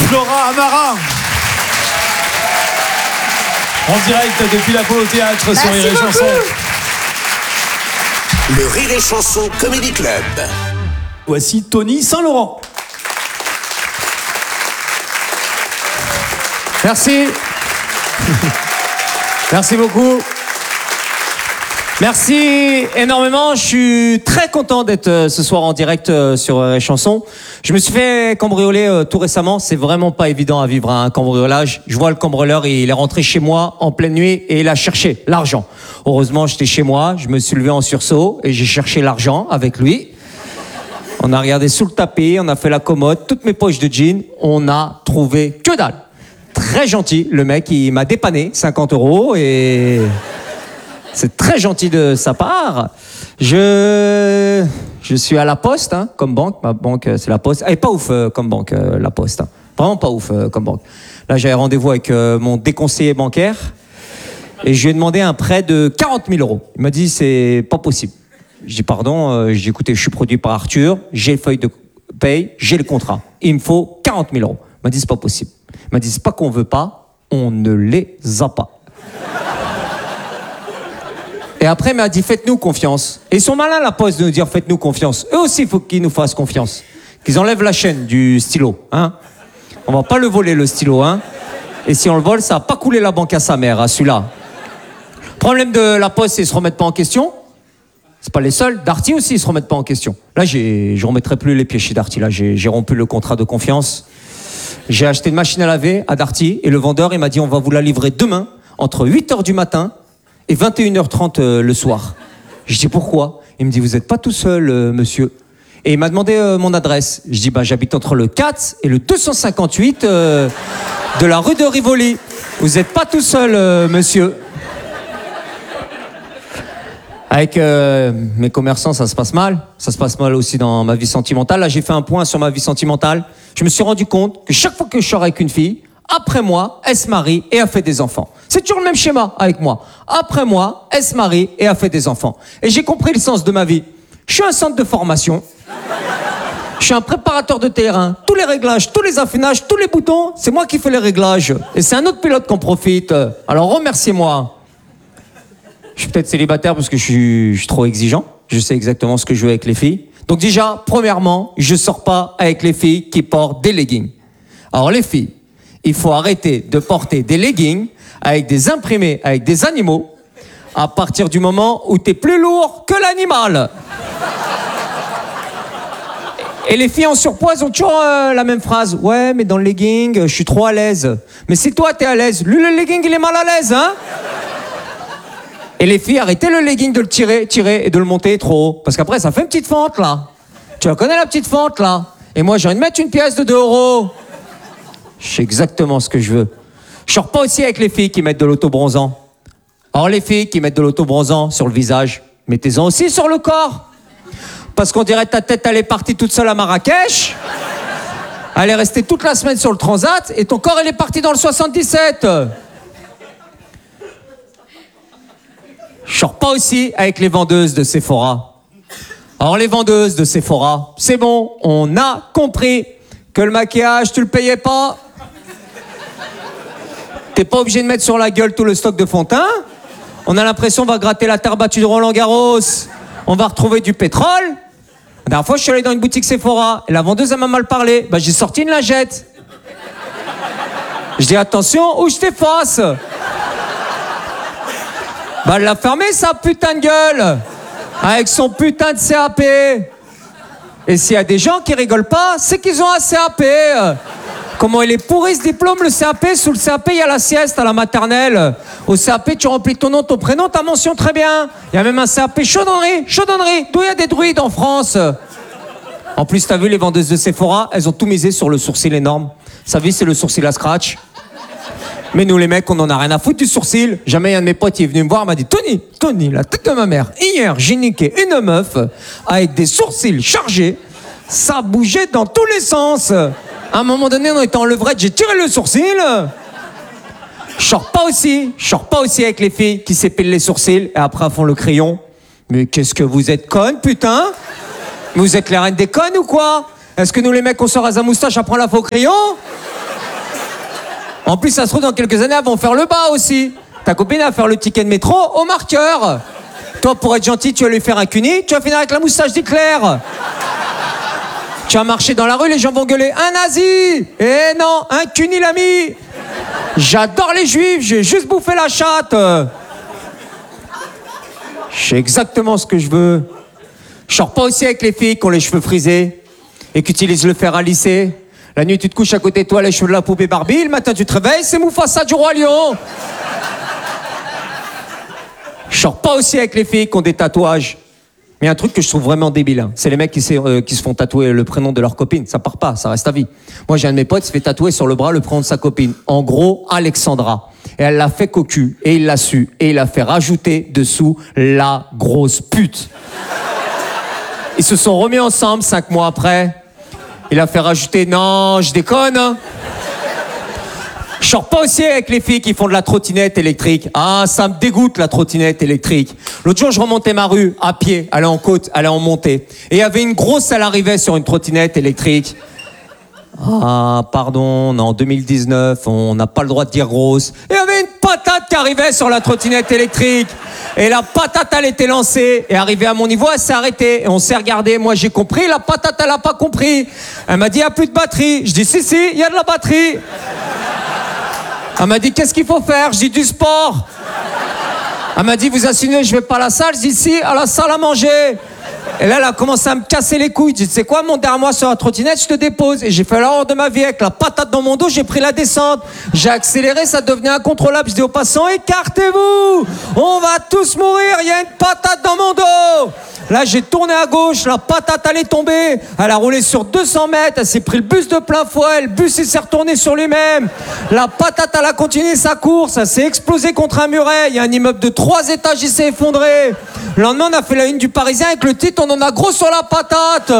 Flora Amara. En direct depuis l'Apollo Théâtre sur Rire et Chanson. Le Rire et Chanson Comedy Club. Voici Tony Saint-Laurent. Merci. Merci beaucoup. Merci énormément. Je suis très content d'être ce soir en direct sur Rire et Chanson. Je me suis fait cambrioler tout récemment. C'est vraiment pas évident à vivre un cambriolage. Je vois le cambrioleur, il est rentré chez moi en pleine nuit et il a cherché l'argent. Heureusement, j'étais chez moi. Je me suis levé en sursaut et j'ai cherché l'argent avec lui. On a regardé sous le tapis, on a fait la commode, toutes mes poches de jeans. On a trouvé que dalle. Très gentil, le mec, il m'a dépanné 50 € et c'est très gentil de sa part. Je suis à la Poste, hein, comme banque. Ma banque, c'est la Poste. Elle est pas ouf comme banque, la Poste. Hein. Vraiment pas ouf comme banque. Là, j'avais rendez-vous avec mon déconseiller bancaire et je lui ai demandé un prêt de 40 000 €. Il m'a dit, c'est pas possible. Je dis, pardon. Je dis, écoutez, je suis produit par Arthur, j'ai le feuille de paye, j'ai le contrat. Il me faut 40 000 €. Il m'a dit, c'est pas possible. Il m'a dit, c'est pas qu'on veut pas, on ne les a pas. Et après, il m'a dit, faites-nous confiance. Et ils sont malins, la Poste, de nous dire, faites-nous confiance. Eux aussi, il faut qu'ils nous fassent confiance. Qu'ils enlèvent la chaîne du stylo, hein. On va pas le voler, le stylo, hein. Et si on le vole, ça va pas couler la banque à sa mère, à celui-là. Le problème de la Poste, c'est qu'ils se remettent pas en question. C'est pas les seuls. Darty aussi, ils se remettent pas en question. Là, je remettrai plus les pieds chez Darty. Là, j'ai rompu le contrat de confiance. J'ai acheté une machine à laver à Darty et le vendeur, il m'a dit, on va vous la livrer demain, entre 8h du matin et 21h30 le soir. Je dis, pourquoi? Il me dit, vous n'êtes pas tout seul, monsieur. Et il m'a demandé mon adresse. Je dis, j'habite entre le 4 et le 258 de la rue de Rivoli. Vous n'êtes pas tout seul, monsieur. Avec mes commerçants, ça se passe mal. Ça se passe mal aussi dans ma vie sentimentale. Là, j'ai fait un point sur ma vie sentimentale. Je me suis rendu compte que chaque fois que je sors avec une fille, après moi, elle se marie et a fait des enfants. C'est toujours le même schéma avec moi. Après moi, elle se marie et a fait des enfants. Et j'ai compris le sens de ma vie. Je suis un centre de formation. Je suis un préparateur de terrain. Tous les réglages, tous les affinages, tous les boutons, c'est moi qui fais les réglages. Et c'est un autre pilote qu'on profite. Alors remerciez-moi. Je suis peut-être célibataire parce que je suis trop exigeant. Je sais exactement ce que je veux avec les filles. Donc déjà, premièrement, je sors pas avec les filles qui portent des leggings. Alors les filles, il faut arrêter de porter des leggings avec des imprimés, avec des animaux, à partir du moment où t'es plus lourd que l'animal. Et les filles en surpoids ont toujours la même phrase. Ouais, mais dans le legging, je suis trop à l'aise. Mais si toi, t'es à l'aise, lui, le legging, il est mal à l'aise, hein? Et les filles, arrêtez le legging de le tirer et de le monter trop haut. Parce qu'après, ça fait une petite fente, là. Tu la connais, la petite fente, là? Et moi, j'ai envie de mettre une pièce de 2 €. Je sais exactement ce que je veux. Je sors pas aussi avec les filles qui mettent de l'autobronzant. Alors, les filles qui mettent de l'autobronzant sur le visage, mettez-en aussi sur le corps. Parce qu'on dirait que ta tête, elle est partie toute seule à Marrakech. Elle est restée toute la semaine sur le transat. Et ton corps, il est parti dans le 77. Je sors pas aussi avec les vendeuses de Sephora. Alors les vendeuses de Sephora, c'est bon, on a compris que le maquillage, tu le payais pas. T'es pas obligé de mettre sur la gueule tout le stock de fond de teint. On a l'impression qu'on va gratter la terre battue de Roland-Garros. On va retrouver du pétrole. La dernière fois, je suis allé dans une boutique Sephora et la vendeuse, elle m'a mal parlé. J'ai sorti une lingette. Je dis, attention, où je t'efface. Elle l'a fermé, sa putain de gueule, avec son putain de CAP. Et s'il y a des gens qui rigolent pas, c'est qu'ils ont un CAP. Comment il est pourri ce diplôme, le CAP? Sous le CAP, il y a la sieste à la maternelle. Au CAP, tu remplis ton nom, ton prénom, ta mention, très bien. Il y a même un CAP chaudronnerie, d'où il y a des druides en France. En plus, t'as vu, les vendeuses de Sephora, elles ont tout misé sur le sourcil énorme. Sa vie, c'est le sourcil à scratch. Mais nous, les mecs, on en a rien à foutre du sourcil. Jamais un de mes potes, il est venu me voir, m'a dit, Tony, la tête de ma mère, hier, j'ai niqué une meuf avec des sourcils chargés. Ça bougeait dans tous les sens. À un moment donné, on était en levrette, j'ai tiré le sourcil. Je sors pas aussi avec les filles qui s'épilent les sourcils et après font le crayon. Mais qu'est-ce que vous êtes connes, putain? Vous êtes les reines des connes ou quoi? Est-ce que nous, les mecs, on se rase la moustache après on la fait au crayon? En plus, ça se trouve, dans quelques années, elles vont faire le bas aussi. Ta copine va faire le ticket de métro au marqueur. Toi, pour être gentil, tu vas lui faire un cuni, tu vas finir avec la moustache d'Hitler. Tu vas marcher dans la rue, les gens vont gueuler « Un nazi !» Eh non, un cuni l'ami. J'adore les juifs, j'ai juste bouffé la chatte. Je sais exactement ce que je veux. Je sors pas aussi avec les filles qui ont les cheveux frisés et qui utilisent le fer à lisser. La nuit, tu te couches à côté de toi, les cheveux de la poupée Barbie. Le matin, tu te réveilles, c'est Mufasa du Roi Lion. Je sors pas aussi avec les filles qui ont des tatouages. Mais il y a un truc que je trouve vraiment débile, hein. C'est les mecs qui se font tatouer le prénom de leur copine. Ça part pas, ça reste à vie. Moi, j'ai un de mes potes qui se fait tatouer sur le bras le prénom de sa copine. En gros, Alexandra. Et elle l'a fait cocu, et il l'a su, et il a fait rajouter dessous la grosse pute. Ils se sont remis ensemble 5 mois après. Il a fait rajouter, non, je déconne, hein. Je sors pas aussi avec les filles qui font de la trottinette électrique. Ah, ça me dégoûte la trottinette électrique. L'autre jour, je remontais ma rue à pied, elle est en côte, elle est en montée. Et il y avait une grosse, elle arrivait sur une trottinette électrique. Ah, pardon, en 2019, on n'a pas le droit de dire grosse. Et il y avait une patate qui arrivait sur la trottinette électrique. Et la patate, elle était lancée. Et arrivée à mon niveau, elle s'est arrêtée. Et on s'est regardé. Moi, j'ai compris. La patate, elle a pas compris. Elle m'a dit, il n'y a plus de batterie. Je dis, si, il y a de la batterie. Elle m'a dit, qu'est-ce qu'il faut faire? Je dis, du sport. Elle m'a dit, vous insinuez, je vais pas à la salle? Je dis, si, à la salle à manger. Et là, elle a commencé à me casser les couilles. Je dis, tu sais quoi, monte derrière moi sur la trottinette, je te dépose. Et j'ai fait l'erreur de ma vie avec la patate dans mon dos, j'ai pris la descente. J'ai accéléré, ça devenait incontrôlable. Je dis aux passants, écartez-vous, on va tous mourir, il y a une patate dans mon dos. Là, j'ai tourné à gauche, la patate allait tomber. Elle a roulé sur 200 mètres, elle s'est pris le bus de plein fouet, le bus il s'est retourné sur lui-même. La patate, elle a continué sa course, elle s'est explosée contre un muret. Il y a un immeuble de 3 étages, il s'est effondré. Le lendemain, on a fait la une du Parisien avec le titre, on en a gros sur la patate.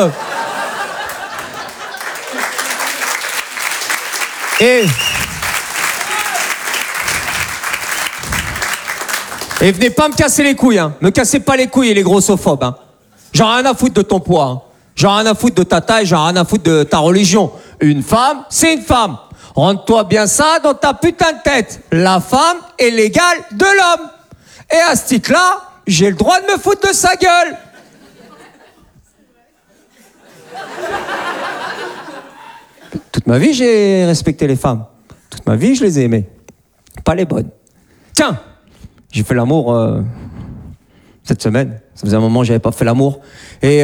Et venez pas me casser les couilles, hein. Me cassez pas les couilles, les grossophobes, hein. J'en ai rien à foutre de ton poids, hein. J'en ai rien à foutre de ta taille, j'en ai rien à foutre de ta religion. Une femme, c'est une femme. Rentre-toi bien ça dans ta putain de tête. La femme est l'égale de l'homme. Et à ce titre-là, j'ai le droit de me foutre de sa gueule. Toute ma vie, j'ai respecté les femmes. Toute ma vie, je les ai aimées. Pas les bonnes. Tiens, j'ai fait l'amour cette semaine. Ça faisait un moment que j'avais pas fait l'amour. Et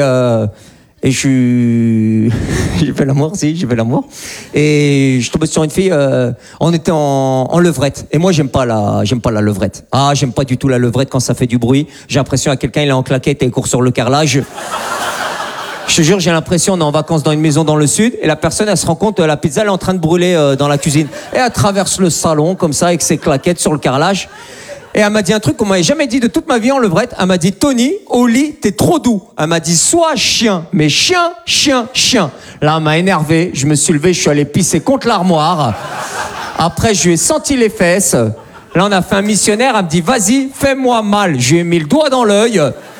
j'ai fait l'amour, j'ai fait l'amour. Et je suis tombé sur une fille, on était en levrette. Et moi, j'aime pas la levrette. Ah, j'aime pas du tout la levrette quand ça fait du bruit. J'ai l'impression à quelqu'un, il est en claquette et il court sur le carrelage. Je te jure, j'ai l'impression on est en vacances dans une maison dans le sud et la personne, elle se rend compte, la pizza, elle est en train de brûler dans la cuisine. Et elle traverse le salon comme ça avec ses claquettes sur le carrelage. Et elle m'a dit un truc qu'on m'avait jamais dit de toute ma vie en levrette. Elle m'a dit, Tony, au lit, t'es trop doux. Elle m'a dit, sois chien, mais chien, chien, chien. Là, elle m'a énervé. Je me suis levé, je suis allé pisser contre l'armoire. Après, je lui ai senti les fesses. Là, on a fait un missionnaire. Elle me dit, vas-y, fais-moi mal. Je lui ai mis le doigt dans l'œil.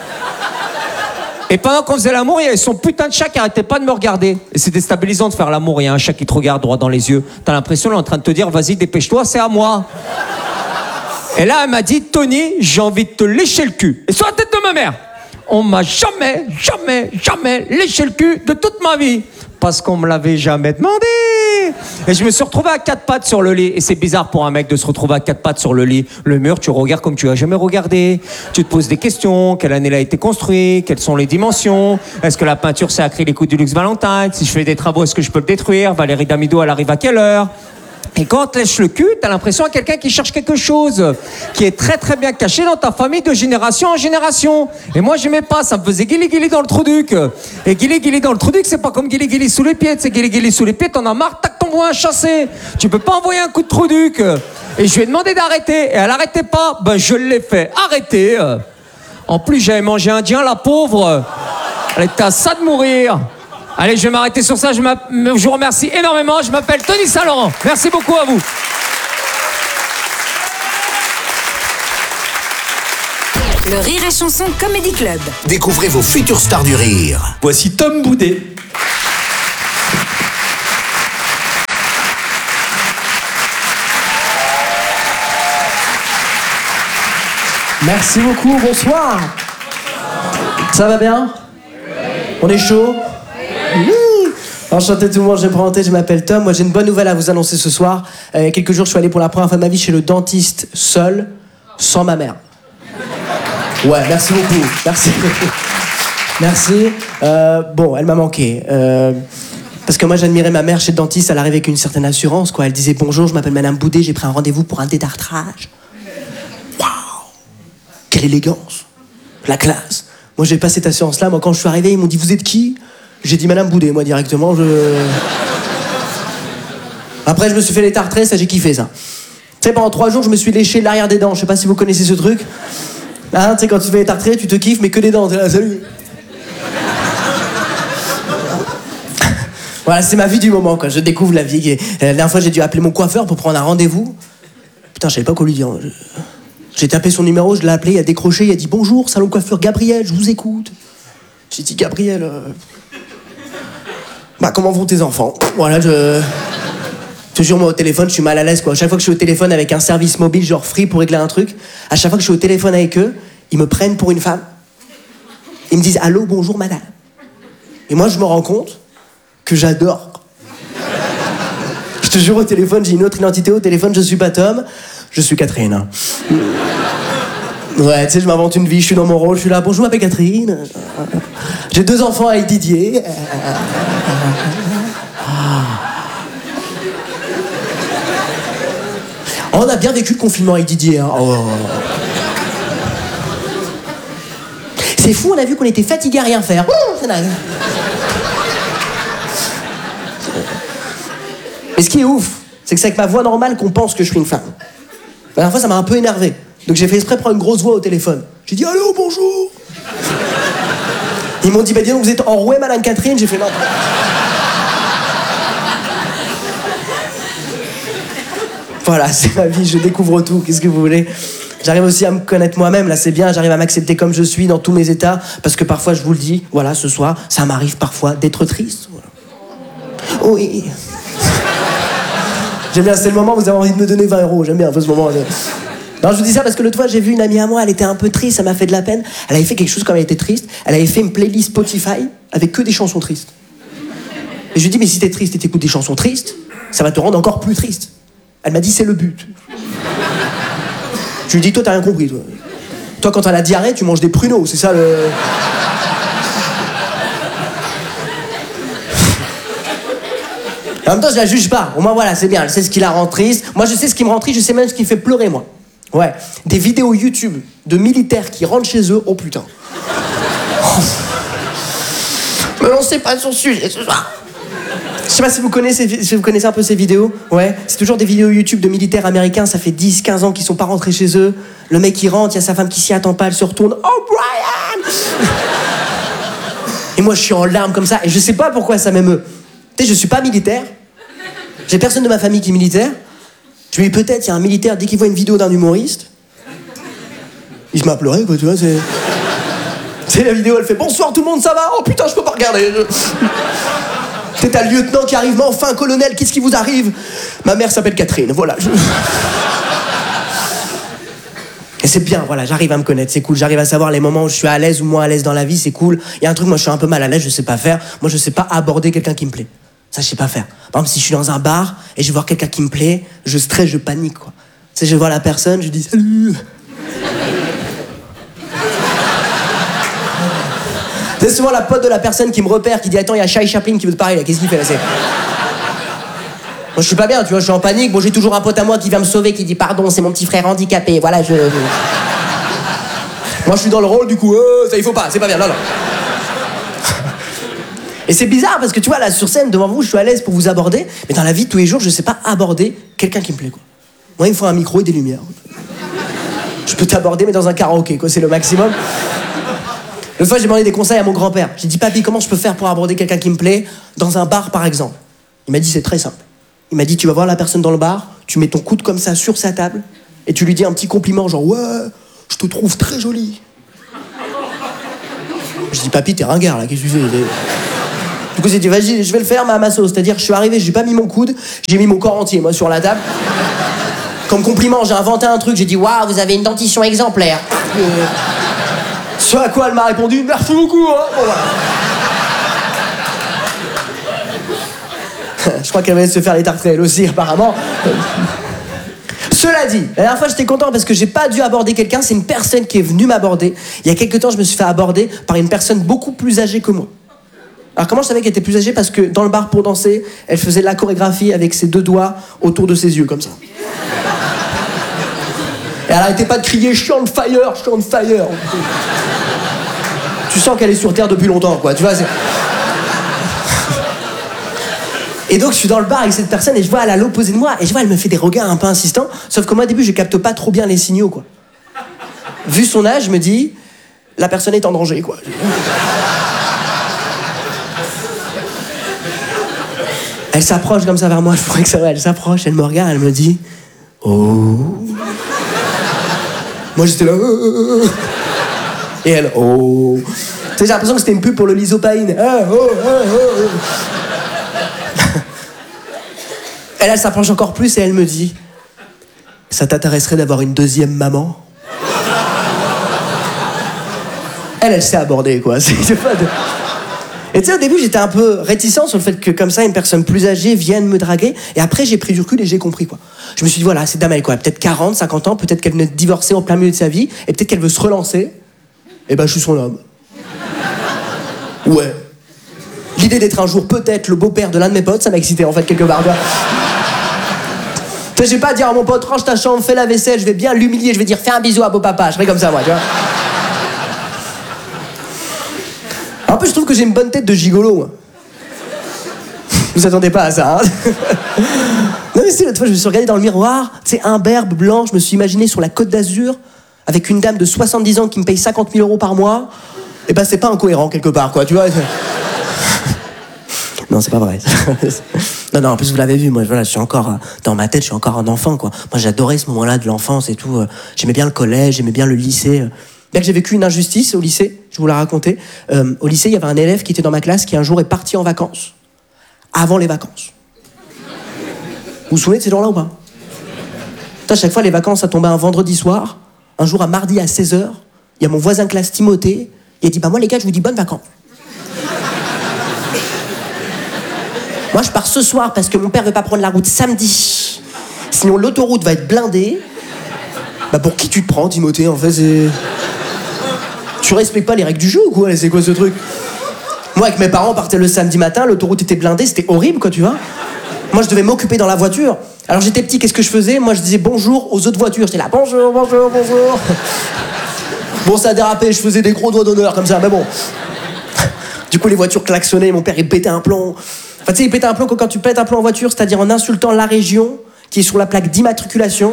Et pendant qu'on faisait l'amour, il y avait son putain de chat qui arrêtait pas de me regarder. Et c'est déstabilisant de faire l'amour. Il y a un chat qui te regarde droit dans les yeux. T'as l'impression, il est en train de te dire, vas-y, dépêche-toi, c'est à moi. Et là, elle m'a dit, Tony, j'ai envie de te lécher le cul. Et sur la tête de ma mère. On m'a jamais léché le cul de toute ma vie. Parce qu'on me l'avait jamais demandé. Et je me suis retrouvé à 4 pattes sur le lit. Et c'est bizarre pour un mec de se retrouver à 4 pattes sur le lit. Le mur, tu regardes comme tu as jamais regardé. Tu te poses des questions. Quelle année il a été construit? Quelles sont les dimensions? Est-ce que la peinture, c'est acrylique ou du luxe Valentine? Si je fais des travaux, est-ce que je peux le détruire? Valérie Damido, elle arrive à quelle heure? Et quand on te lèche le cul, t'as l'impression à quelqu'un qui cherche quelque chose qui est très très bien caché dans ta famille de génération en génération. Et moi j'aimais pas, ça me faisait guili-guili dans le trou-duc. Et guili-guili dans le trou-duc, c'est pas comme guili-guili sous les pieds. C'est guili-guili sous les pieds, t'en as marre, tac, t'envoies un chassé. Tu peux pas envoyer un coup de trou-duc. Et je lui ai demandé d'arrêter. Et elle arrêtait pas. Ben je l'ai fait arrêter. En plus j'avais mangé indien, la pauvre. Elle était à ça de mourir. Allez, je vais m'arrêter sur ça. Je vous remercie énormément. Je m'appelle Tony Saint-Laurent. Merci beaucoup à vous. Le Rire et Chanson Comedy Club. Découvrez vos futures stars du rire. Voici Tom Boudet. Merci beaucoup, bonsoir. Ça va bien? On est chaud? Oui. Enchanté tout le monde, je vais me présenter, je m'appelle Tom. Moi j'ai une bonne nouvelle à vous annoncer ce soir. Il y a quelques jours, je suis allé pour la première fois de ma vie chez le dentiste seul, sans ma mère. Ouais, merci beaucoup. Merci. Merci. Bon, elle m'a manqué. Parce que moi j'admirais ma mère chez le dentiste, elle arrivait avec une certaine assurance, quoi. Elle disait bonjour, je m'appelle Madame Boudet, j'ai pris un rendez-vous pour un détartrage. Waouh! Quelle élégance! La classe! Moi j'ai pas cette assurance-là, moi quand je suis arrivé, ils m'ont dit vous êtes qui? J'ai dit Madame Boudet, moi directement, Après je me suis fait les tartrés, ça j'ai kiffé ça. Tu sais, pendant 3 jours je me suis léché l'arrière des dents, je sais pas si vous connaissez ce truc. Hein, tu sais, quand tu fais les tartrés, tu te kiffes, mais que des dents, t'es là, salut! Voilà, c'est ma vie du moment, quoi. Je découvre la vie. La dernière fois, j'ai dû appeler mon coiffeur pour prendre un rendez-vous. Putain, je savais pas quoi lui dire. J'ai tapé son numéro, je l'ai appelé, il a décroché, il a dit « Bonjour, salon coiffeur Gabriel, je vous écoute. » J'ai dit « Gabriel, bah, comment vont tes enfants ?» Voilà, je te jure, moi, au téléphone, je suis mal à l'aise, quoi. À chaque fois que je suis au téléphone avec un service mobile, genre Free, pour régler un truc, à chaque fois que je suis au téléphone avec eux, ils me prennent pour une femme. Ils me disent « Allô, bonjour, madame. » Et moi, je me rends compte que j'adore. Je te jure, au téléphone, j'ai une autre identité. Au téléphone, je suis pas Tom, je suis Catherine. Ouais, tu sais, je m'invente une vie, je suis dans mon rôle, je suis là, bonjour, je m'appelle Catherine. J'ai 2 enfants avec Didier. Oh, on a bien vécu le confinement avec Didier. Hein. Oh. C'est fou, on a vu qu'on était fatigués à rien faire. C'est dingue. Mais ce qui est ouf, c'est que c'est avec ma voix normale qu'on pense que je suis une femme. La dernière fois, ça m'a un peu énervé. Donc j'ai fait exprès prendre une grosse voix au téléphone. J'ai dit « Allô, bonjour !» Ils m'ont dit « Bah dis donc, vous êtes enrouée, Madame Catherine ?» J'ai fait « Non. » Voilà, c'est ma vie, je découvre tout, qu'est-ce que vous voulez? J'arrive aussi à me connaître moi-même, là c'est bien, j'arrive à m'accepter comme je suis dans tous mes états, parce que parfois, je vous le dis, voilà, ce soir, ça m'arrive parfois d'être triste. Voilà. Oui. J'aime bien, c'est le moment où vous avez envie de me donner 20 €. J'aime bien un peu ce moment. Non, je vous dis ça parce que l'autre fois, j'ai vu une amie à moi, elle était un peu triste, ça m'a fait de la peine. Elle avait fait quelque chose quand elle était triste. Elle avait fait une playlist Spotify avec que des chansons tristes. Et je lui ai dit, mais si t'es triste et t'écoutes des chansons tristes, ça va te rendre encore plus triste. Elle m'a dit, c'est le but. Je lui ai dit, toi, t'as rien compris, toi. Toi, quand t'as la diarrhée, tu manges des pruneaux, c'est ça le... En même temps, je la juge pas. Au moins, voilà, c'est bien. Elle sait ce qui la rend triste. Moi, je sais ce qui me rend triste. Je sais même ce qui me fait pleurer, moi. Ouais. Des vidéos YouTube de militaires qui rentrent chez eux. Oh, putain. Me lancez pas sur le sujet ce soir. Je sais pas si vous connaissez un peu ces vidéos. Ouais. C'est toujours des vidéos YouTube de militaires américains. Ça fait 10-15 ans qu'ils sont pas rentrés chez eux. Le mec, il rentre. Il y a sa femme qui s'y attend pas. Elle se retourne. Oh, Brian. Et moi, je suis en larmes comme ça. Et je sais pas pourquoi ça m'émeut. Tu sais, je suis pas militaire. J'ai personne de ma famille qui est militaire. Je me dis peut-être, il y a un militaire, dès qu'il voit une vidéo d'un humoriste, il se met à pleurer, quoi, tu vois, c'est... Tu sais, la vidéo, elle fait « Bonsoir tout le monde, ça va? Oh putain, je peux pas regarder. » Tu sais, t'as le lieutenant qui arrive, « Mais enfin, colonel, qu'est-ce qui vous arrive? » Ma mère s'appelle Catherine, voilà. Et c'est bien, voilà, j'arrive à me connaître, c'est cool. J'arrive à savoir les moments où je suis à l'aise ou moins à l'aise dans la vie, c'est cool. Il y a un truc, moi, je suis un peu mal à l'aise, je sais pas faire. Moi, je sais pas aborder quelqu'un qui me plaît. Ça, je sais pas faire. Par exemple, si je suis dans un bar et je vais voir quelqu'un qui me plaît, je stresse, je panique, quoi. Tu sais, je vois la personne, je dis « Salut !» C'est souvent la pote de la personne qui me repère, qui dit « Attends, il y a Charlie Chaplin qui veut te parler, là, qu'est-ce qu'il fait, là, c'est... » Moi, je suis pas bien, tu vois, je suis en panique. Bon, j'ai toujours un pote à moi qui vient me sauver, qui dit « Pardon, c'est mon petit frère handicapé, voilà, je... » Moi, je suis dans le rôle, du coup, ça, il faut pas, c'est pas bien, non, non. Et c'est bizarre parce que tu vois, là, sur scène, devant vous, je suis à l'aise pour vous aborder, mais dans la vie de tous les jours, je sais pas aborder quelqu'un qui me plaît, quoi. Moi, il me faut un micro et des lumières. Je peux t'aborder, mais dans un karaoké, quoi, c'est le maximum. L'autre fois, j'ai demandé des conseils à mon grand-père. J'ai dit, papy, comment je peux faire pour aborder quelqu'un qui me plaît dans un bar, par exemple? Il m'a dit, c'est très simple. Il m'a dit, tu vas voir la personne dans le bar, tu mets ton coude comme ça sur sa table, et tu lui dis un petit compliment, genre, ouais, je te trouve très jolie. Je dis, papy, t'es ringard, là, qu'est-ce que tu fais? Du coup, j'ai dit, vas-y, je vais le faire, mais à ma sauce. C'est-à-dire, je suis arrivé, j'ai pas mis mon coude, j'ai mis mon corps entier, moi, sur la table. Comme compliment, j'ai inventé un truc, j'ai dit waouh, vous avez une dentition exemplaire. Ce à quoi elle m'a répondu merci beaucoup. Hein. Bon, voilà. Je crois qu'elle va se faire les tartrées elle aussi, apparemment. Cela dit, la dernière fois j'étais content parce que j'ai pas dû aborder quelqu'un, c'est une personne qui est venue m'aborder. Il y a quelques temps, je me suis fait aborder par une personne beaucoup plus âgée que moi. Alors comment je savais qu'elle était plus âgée? Parce que dans le bar pour danser, elle faisait la chorégraphie avec ses 2 doigts autour de ses yeux, comme ça. Et elle arrêtait pas de crier « je suis on fire, je suis on fire ». Tu sens qu'elle est sur Terre depuis longtemps, quoi, tu vois. Et donc je suis dans le bar avec cette personne et je vois elle à l'opposé de moi et je vois elle me fait des regards un peu insistants, sauf que moi au début je capte pas trop bien les signaux, quoi. Vu son âge, je me dis la personne est en danger, quoi. Elle s'approche comme ça vers moi, je crois que c'est vrai, elle s'approche, elle me regarde, elle me dit oh. Moi j'étais là et elle oh. Tu sais, j'ai l'impression que c'était une pub pour le Lysopaïne. Elle s'approche encore plus et elle me dit ça t'intéresserait d'avoir une deuxième maman? Elle s'est abordée, quoi. Et tu sais, au début, j'étais un peu réticent sur le fait que, comme ça, une personne plus âgée vienne me draguer. Et après, j'ai pris du recul et j'ai compris, quoi. Je me suis dit, voilà, cette dame, elle, quoi, peut-être 40, 50 ans, peut-être qu'elle venait de divorcer en plein milieu de sa vie, et peut-être qu'elle veut se relancer. Et ben, je suis son homme. Ouais. L'idée d'être un jour peut-être le beau-père de l'un de mes potes, ça m'a excité, en fait, quelque part. Tu sais, j'ai pas à dire à mon pote, range ta chambre, fais la vaisselle, je vais bien l'humilier, je vais dire, fais un bisou à beau papa, je ferai comme ça, moi, tu vois. En plus, je trouve que j'ai une bonne tête de gigolo, moi. Vous attendez pas à ça, hein. Non mais si, l'autre fois, je me suis regardé dans le miroir, tu sais, imberbe, blanc, je me suis imaginé sur la Côte d'Azur, avec une dame de 70 ans qui me paye 50 000 € par mois. Et ben, c'est pas incohérent, quelque part, quoi, tu vois. Non, c'est pas vrai. Non, en plus, vous l'avez vu, moi, voilà, je suis encore, dans ma tête, je suis encore un enfant, quoi. Moi, j'adorais ce moment-là de l'enfance et tout. J'aimais bien le collège, j'aimais bien le lycée. Bien que j'ai vécu une injustice au lycée, je vous la racontais. Au lycée, il y avait un élève qui était dans ma classe qui, un jour, est parti en vacances. Avant les vacances. Vous vous souvenez de ces jours-là ou pas? À chaque fois, les vacances, ça tombait un vendredi soir. Un jour, à mardi à 16h, il y a mon voisin de classe, Timothée. Il a dit, bah moi, les gars, je vous dis bonnes vacances. Moi, je pars ce soir parce que mon père veut pas prendre la route samedi. Sinon, l'autoroute va être blindée. Bah, pour qui tu te prends, Timothée, en fait, c'est... Tu respectes pas les règles du jeu ou quoi? C'est quoi ce truc? Moi, avec mes parents, on partait le samedi matin, l'autoroute était blindée, c'était horrible, quoi, tu vois. Moi, je devais m'occuper dans la voiture. Alors, j'étais petit, qu'est-ce que je faisais? Moi, je disais bonjour aux autres voitures. J'étais là, bonjour, bonjour, bonjour. Bon, ça a dérapé, je faisais des gros doigts d'honneur, comme ça, mais bon. Du coup, les voitures klaxonnaient, mon père, il pétait un plomb. Enfin, tu sais, il pétait un plomb quand tu pètes un plomb en voiture, c'est-à-dire en insultant la région qui est sur la plaque d'immatriculation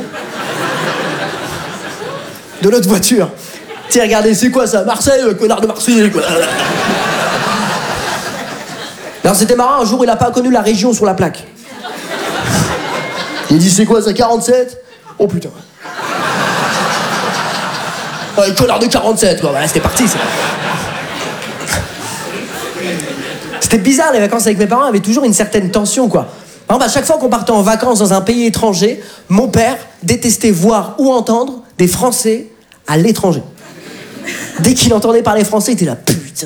de l'autre voiture. Tu sais, regardez, c'est quoi ça? Marseille, connard de Marseille, quoi. Alors, c'était marrant, un jour, il a pas connu la région sur la plaque. Il dit, c'est quoi ça, 47? Oh putain. Ouais, connard de 47, quoi. Voilà, c'était parti, ça. C'était bizarre, les vacances avec mes parents avaient toujours une certaine tension, quoi. Par exemple, à chaque fois qu'on partait en vacances dans un pays étranger, mon père détestait voir ou entendre des Français à l'étranger. Dès qu'il entendait parler français, il était là, putain.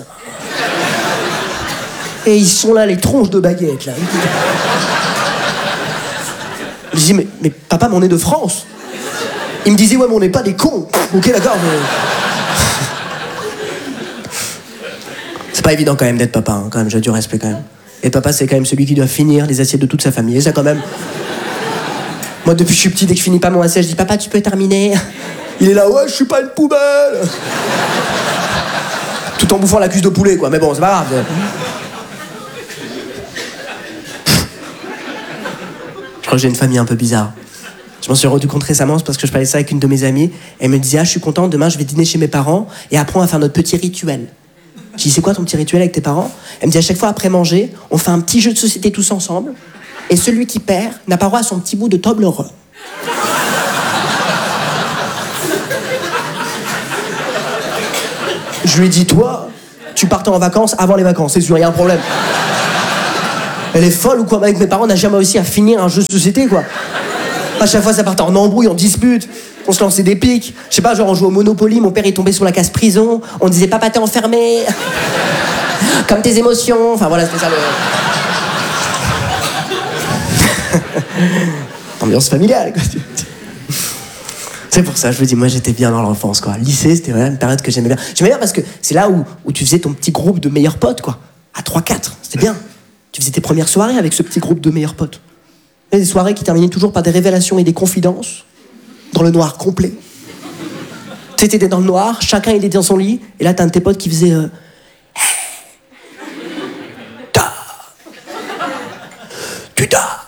Et ils sont là, les tronches de baguettes, là. Je dis, mais papa, mais on est de France. Il me disait, ouais, mais on n'est pas des cons. Ok, d'accord, mais... C'est pas évident quand même d'être papa, hein, quand même, j'ai du respect quand même. Et papa, c'est quand même celui qui doit finir les assiettes de toute sa famille. Et ça, quand même... Moi, depuis que je suis petit, dès que je finis pas mon assiette, je dis, papa, tu peux terminer? Il est là, ouais, je suis pas une poubelle. Tout en bouffant la cuisse de poulet, quoi. Mais bon, c'est pas grave. Je crois que j'ai une famille un peu bizarre. Je m'en suis rendu compte récemment, c'est parce que je parlais ça avec une de mes amies. Elle me disait, ah, je suis contente, demain, je vais dîner chez mes parents et après, on va faire notre petit rituel. Je dis, c'est quoi ton petit rituel avec tes parents? Elle me dit, à chaque fois, après manger, on fait un petit jeu de société tous ensemble et celui qui perd n'a pas droit à son petit bout de Toblerone. Je lui ai dit, toi, tu partais en vacances avant les vacances, c'est sûr, il y a un problème. Elle est folle ou quoi? Avec mes parents, on n'a jamais réussi à finir un jeu de société, quoi. À chaque fois, ça partait en embrouille, en dispute. On se lançait des piques. Je sais pas, genre on jouait au Monopoly, mon père est tombé sur la case prison. On disait papa t'es enfermé. Comme tes émotions. Enfin voilà, c'était ça le... Ambiance familiale, quoi. C'est pour ça, je vous dis, moi j'étais bien dans l'enfance, quoi. Lycée, c'était vraiment une période que j'aimais bien. J'aimais bien parce que c'est là où tu faisais ton petit groupe de meilleurs potes, quoi. À 3-4, c'était bien. Tu faisais tes premières soirées avec ce petit groupe de meilleurs potes. Et des soirées qui terminaient toujours par des révélations et des confidences. Dans le noir complet. Tu sais, t'étais dans le noir, chacun il était dans son lit, et là t'as un de tes potes qui faisait... Tu dors.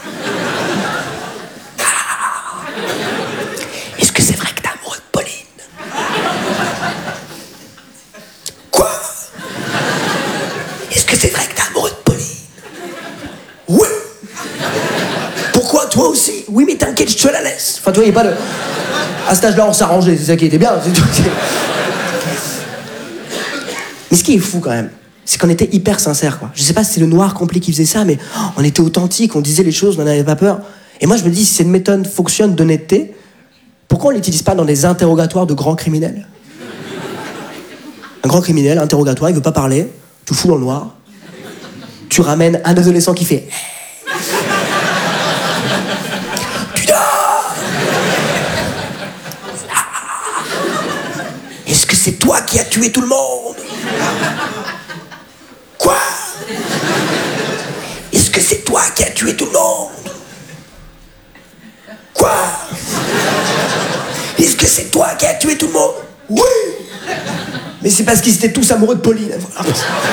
Est-ce que c'est vrai que t'es amoureux de Pauline? Quoi? Est-ce que c'est vrai que t'es amoureux de Pauline? Oui. Pourquoi toi aussi? Oui, mais t'inquiète, je te la laisse. Enfin, tu vois, il n'y a pas de... À cet âge-là, on s'arrangeait, c'est ça qui était bien. C'est tout. Mais ce qui est fou quand même, c'est qu'on était hyper sincères, quoi. Je sais pas si c'est le noir complet qui faisait ça, mais on était authentiques, on disait les choses, on n'avait pas peur. Et moi, je me dis, si cette méthode fonctionne d'honnêteté, pourquoi on l'utilise pas dans des interrogatoires de grands criminels? Un grand criminel, interrogatoire, il veut pas parler, tu le fous dans le noir, tu ramènes un adolescent qui fait... Tu dors. Est-ce que c'est toi qui as tué tout le monde? Quoi? Est-ce que c'est toi qui as tué tout le monde? Quoi? Est-ce que c'est toi qui as tué tout le monde? Oui. Mais c'est parce qu'ils étaient tous amoureux de Pauline. Voilà.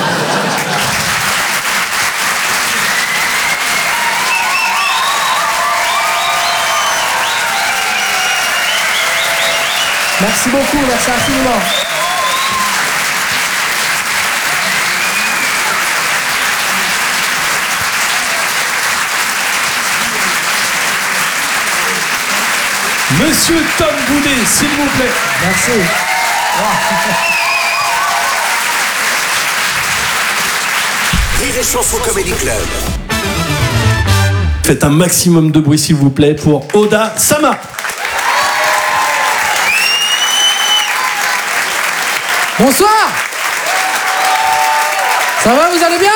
Merci beaucoup, merci infiniment. Monsieur Tom Boudet, s'il vous plaît. Merci. Rire et Chanson Comedy Club. Faites un maximum de bruit, s'il vous plaît, pour Oda Sama. Bonsoir. Ça va, vous allez bien?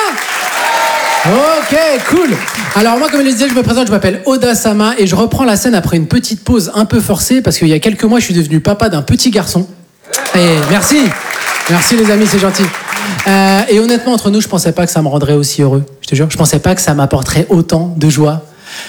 Ok, cool. Alors moi, comme je le disais, je me présente, je m'appelle Oda Sama et je reprends la scène après une petite pause un peu forcée parce qu'il y a quelques mois, je suis devenu papa d'un petit garçon. Et merci. Merci les amis, c'est gentil. Et honnêtement, entre nous, je pensais pas que ça me rendrait aussi heureux. Je te jure, je pensais pas que ça m'apporterait autant de joie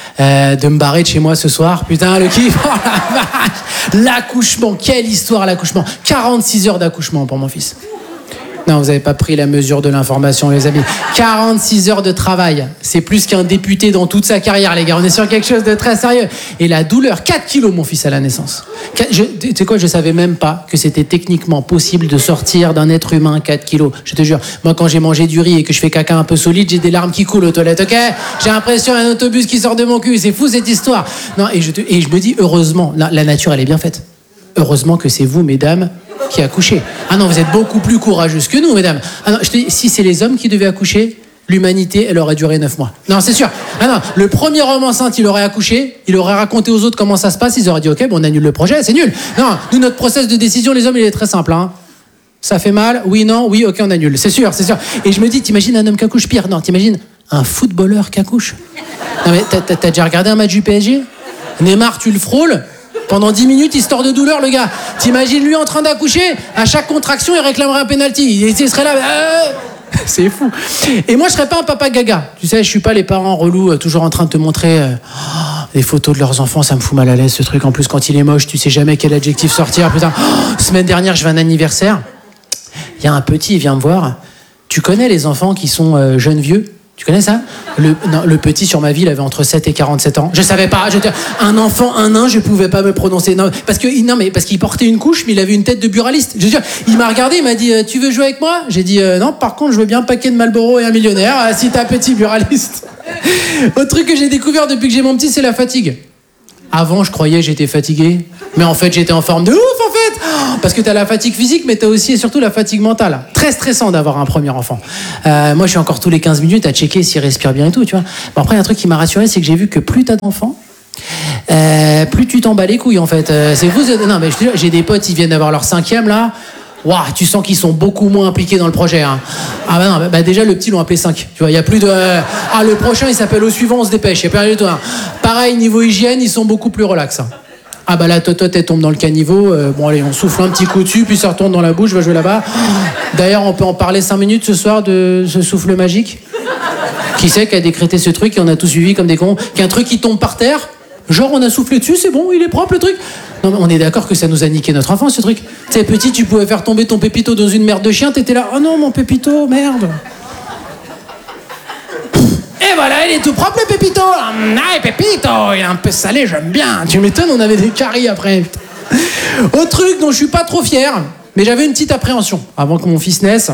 de me barrer de chez moi ce soir. Putain, le kiff. Oh la vache. L'accouchement, quelle histoire l'accouchement. 46 heures d'accouchement pour mon fils. Non, vous n'avez pas pris la mesure de l'information, les amis. 46 heures de travail. C'est plus qu'un député dans toute sa carrière, les gars. On est sur quelque chose de très sérieux. Et la douleur, 4 kilos, mon fils, à la naissance. Tu sais quoi, je savais même pas que c'était techniquement possible de sortir d'un être humain 4 kilos. Je te jure. Moi, quand j'ai mangé du riz et que je fais caca un peu solide, j'ai des larmes qui coulent aux toilettes, ok? J'ai l'impression d'un autobus qui sort de mon cul. C'est fou, cette histoire. Non, et je me dis, heureusement, la nature, elle est bien faite. Heureusement que c'est vous, mesdames, qui accouchez. Ah non, vous êtes beaucoup plus courageuses que nous, mesdames. Ah non, je te dis, si c'est les hommes qui devaient accoucher, l'humanité, elle aurait duré 9 mois. Non, c'est sûr. Ah non, le premier homme enceinte, il aurait accouché, il aurait raconté aux autres comment ça se passe, ils auraient dit, ok, bon, on annule le projet, c'est nul. Non, nous, notre process de décision, les hommes, il est très simple, hein. Ça fait mal? Oui, non, oui, ok, on annule. C'est sûr, c'est sûr. Et je me dis, t'imagines un homme qui accouche? Pire, non, t'imagines un footballeur qui accouche? Non, mais t'as déjà regardé un match du PSG? Neymar, tu le frôles? Pendant 10 minutes, il sort de douleur, le gars. T'imagines lui en train d'accoucher? À chaque contraction, il réclamarait un penalty. Il serait là. C'est fou. Et moi, je serais pas un papa gaga. Tu sais, je suis pas les parents relous, toujours en train de te montrer des photos de leurs enfants. Ça me fout mal à l'aise, ce truc. En plus, quand il est moche, tu sais jamais quel adjectif sortir. Putain. Semaine dernière, je vais à un anniversaire. Il y a un petit, il vient me voir. Tu connais les enfants qui sont jeunes vieux? Tu connais ça? Le petit sur ma vie, il avait entre 7 et 47 ans. Je savais pas. Un enfant, un nain, je pouvais pas me prononcer. Non, parce qu'il portait une couche, mais il avait une tête de buraliste. Je veux dire, il m'a regardé, il m'a dit, tu veux jouer avec moi? J'ai dit, non, par contre, je veux bien un paquet de Marlboro et un millionnaire, si t'as petit buraliste. Autre truc que j'ai découvert depuis que j'ai mon petit, c'est la fatigue. Avant, je croyais que j'étais fatigué. Mais en fait, j'étais en forme de ouf, en fait. Parce que t'as la fatigue physique, mais t'as aussi et surtout la fatigue mentale. Très stressant d'avoir un premier enfant. Moi, je suis encore tous les 15 minutes à checker s'il respire bien et tout, tu vois. Bon, après, un truc qui m'a rassuré, c'est que j'ai vu que plus t'as d'enfants, plus tu t'en bats les couilles en fait. C'est vous. Non mais je te jure, j'ai des potes, ils viennent d'avoir leur 5e là. Waouh, tu sens qu'ils sont beaucoup moins impliqués dans le projet. Hein. Ah bah non, bah déjà le petit l'ont appelé 5. Tu vois, il y a plus de. Ah le prochain il s'appelle au suivant, on se dépêche. Il y a plus rien du tout. Hein. Pareil niveau hygiène, ils sont beaucoup plus relax. Hein. Ah bah la totote elle tombe dans le caniveau. Bon allez, on souffle un petit coup dessus, puis ça retourne dans la bouche, va jouer là-bas. D'ailleurs, on peut en parler 5 minutes ce soir de ce souffle magique. Qui c'est qui a décrété ce truc et on a tous suivi comme des cons. Qu'un truc qui tombe par terre. Genre on a soufflé dessus, c'est bon, il est propre le truc. Non mais on est d'accord que ça nous a niqué notre enfance ce truc. Tu sais petit, tu pouvais faire tomber ton pépito dans une merde de chien, t'étais là, oh non mon pépito, merde. Et voilà, il est tout propre le pépito. Ah pépito, il est un peu salé, j'aime bien. Tu m'étonnes, on avait des caries après. Autre truc dont je suis pas trop fier, mais j'avais une petite appréhension avant que mon fils naisse.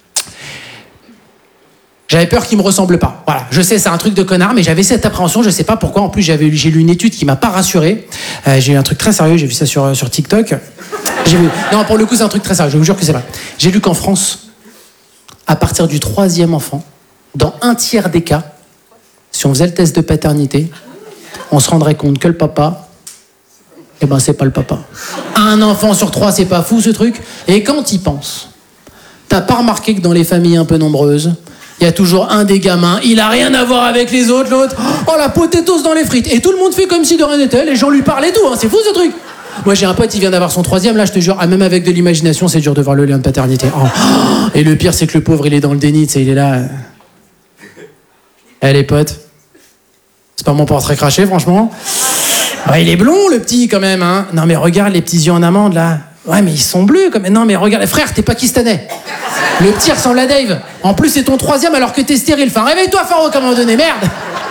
J'avais peur qu'il me ressemble pas. Voilà, je sais, c'est un truc de connard, mais j'avais cette appréhension, je sais pas pourquoi. En plus, j'ai lu une étude qui m'a pas rassuré. J'ai eu un truc très sérieux, j'ai vu ça sur TikTok. Non, pour le coup, c'est un truc très sérieux, je vous jure que c'est vrai. J'ai lu qu'en France, à partir du 3e enfant, dans 1/3 des cas, si on faisait le test de paternité, on se rendrait compte que le papa, eh ben, c'est pas le papa. Un enfant sur 3, c'est pas fou ce truc. Et quand il pense, t'as pas remarqué que dans les familles un peu nombreuses, il y a toujours un des gamins, il a rien à voir avec les autres, l'autre, oh la potatoes dans les frites. Et tout le monde fait comme si de rien n'était, les gens lui parlent et tout, hein, c'est fou ce truc. Moi j'ai un pote, il vient d'avoir son 3e, là je te jure, même avec de l'imagination, c'est dur de voir le lien de paternité. Oh. Et le pire c'est que le pauvre il est dans le déni, tu sais, il est là. Eh les potes, c'est pas mon portrait craché franchement. Ouais, il est blond le petit quand même, hein. Non mais regarde les petits yeux en amande là. Ouais mais ils sont bleus quand même. Non mais regarde, frère t'es pakistanais. Le petit ressemble à Dave. En plus, c'est ton 3e alors que t'es stérile. Enfin, réveille-toi, Faro, à un moment donné, merde.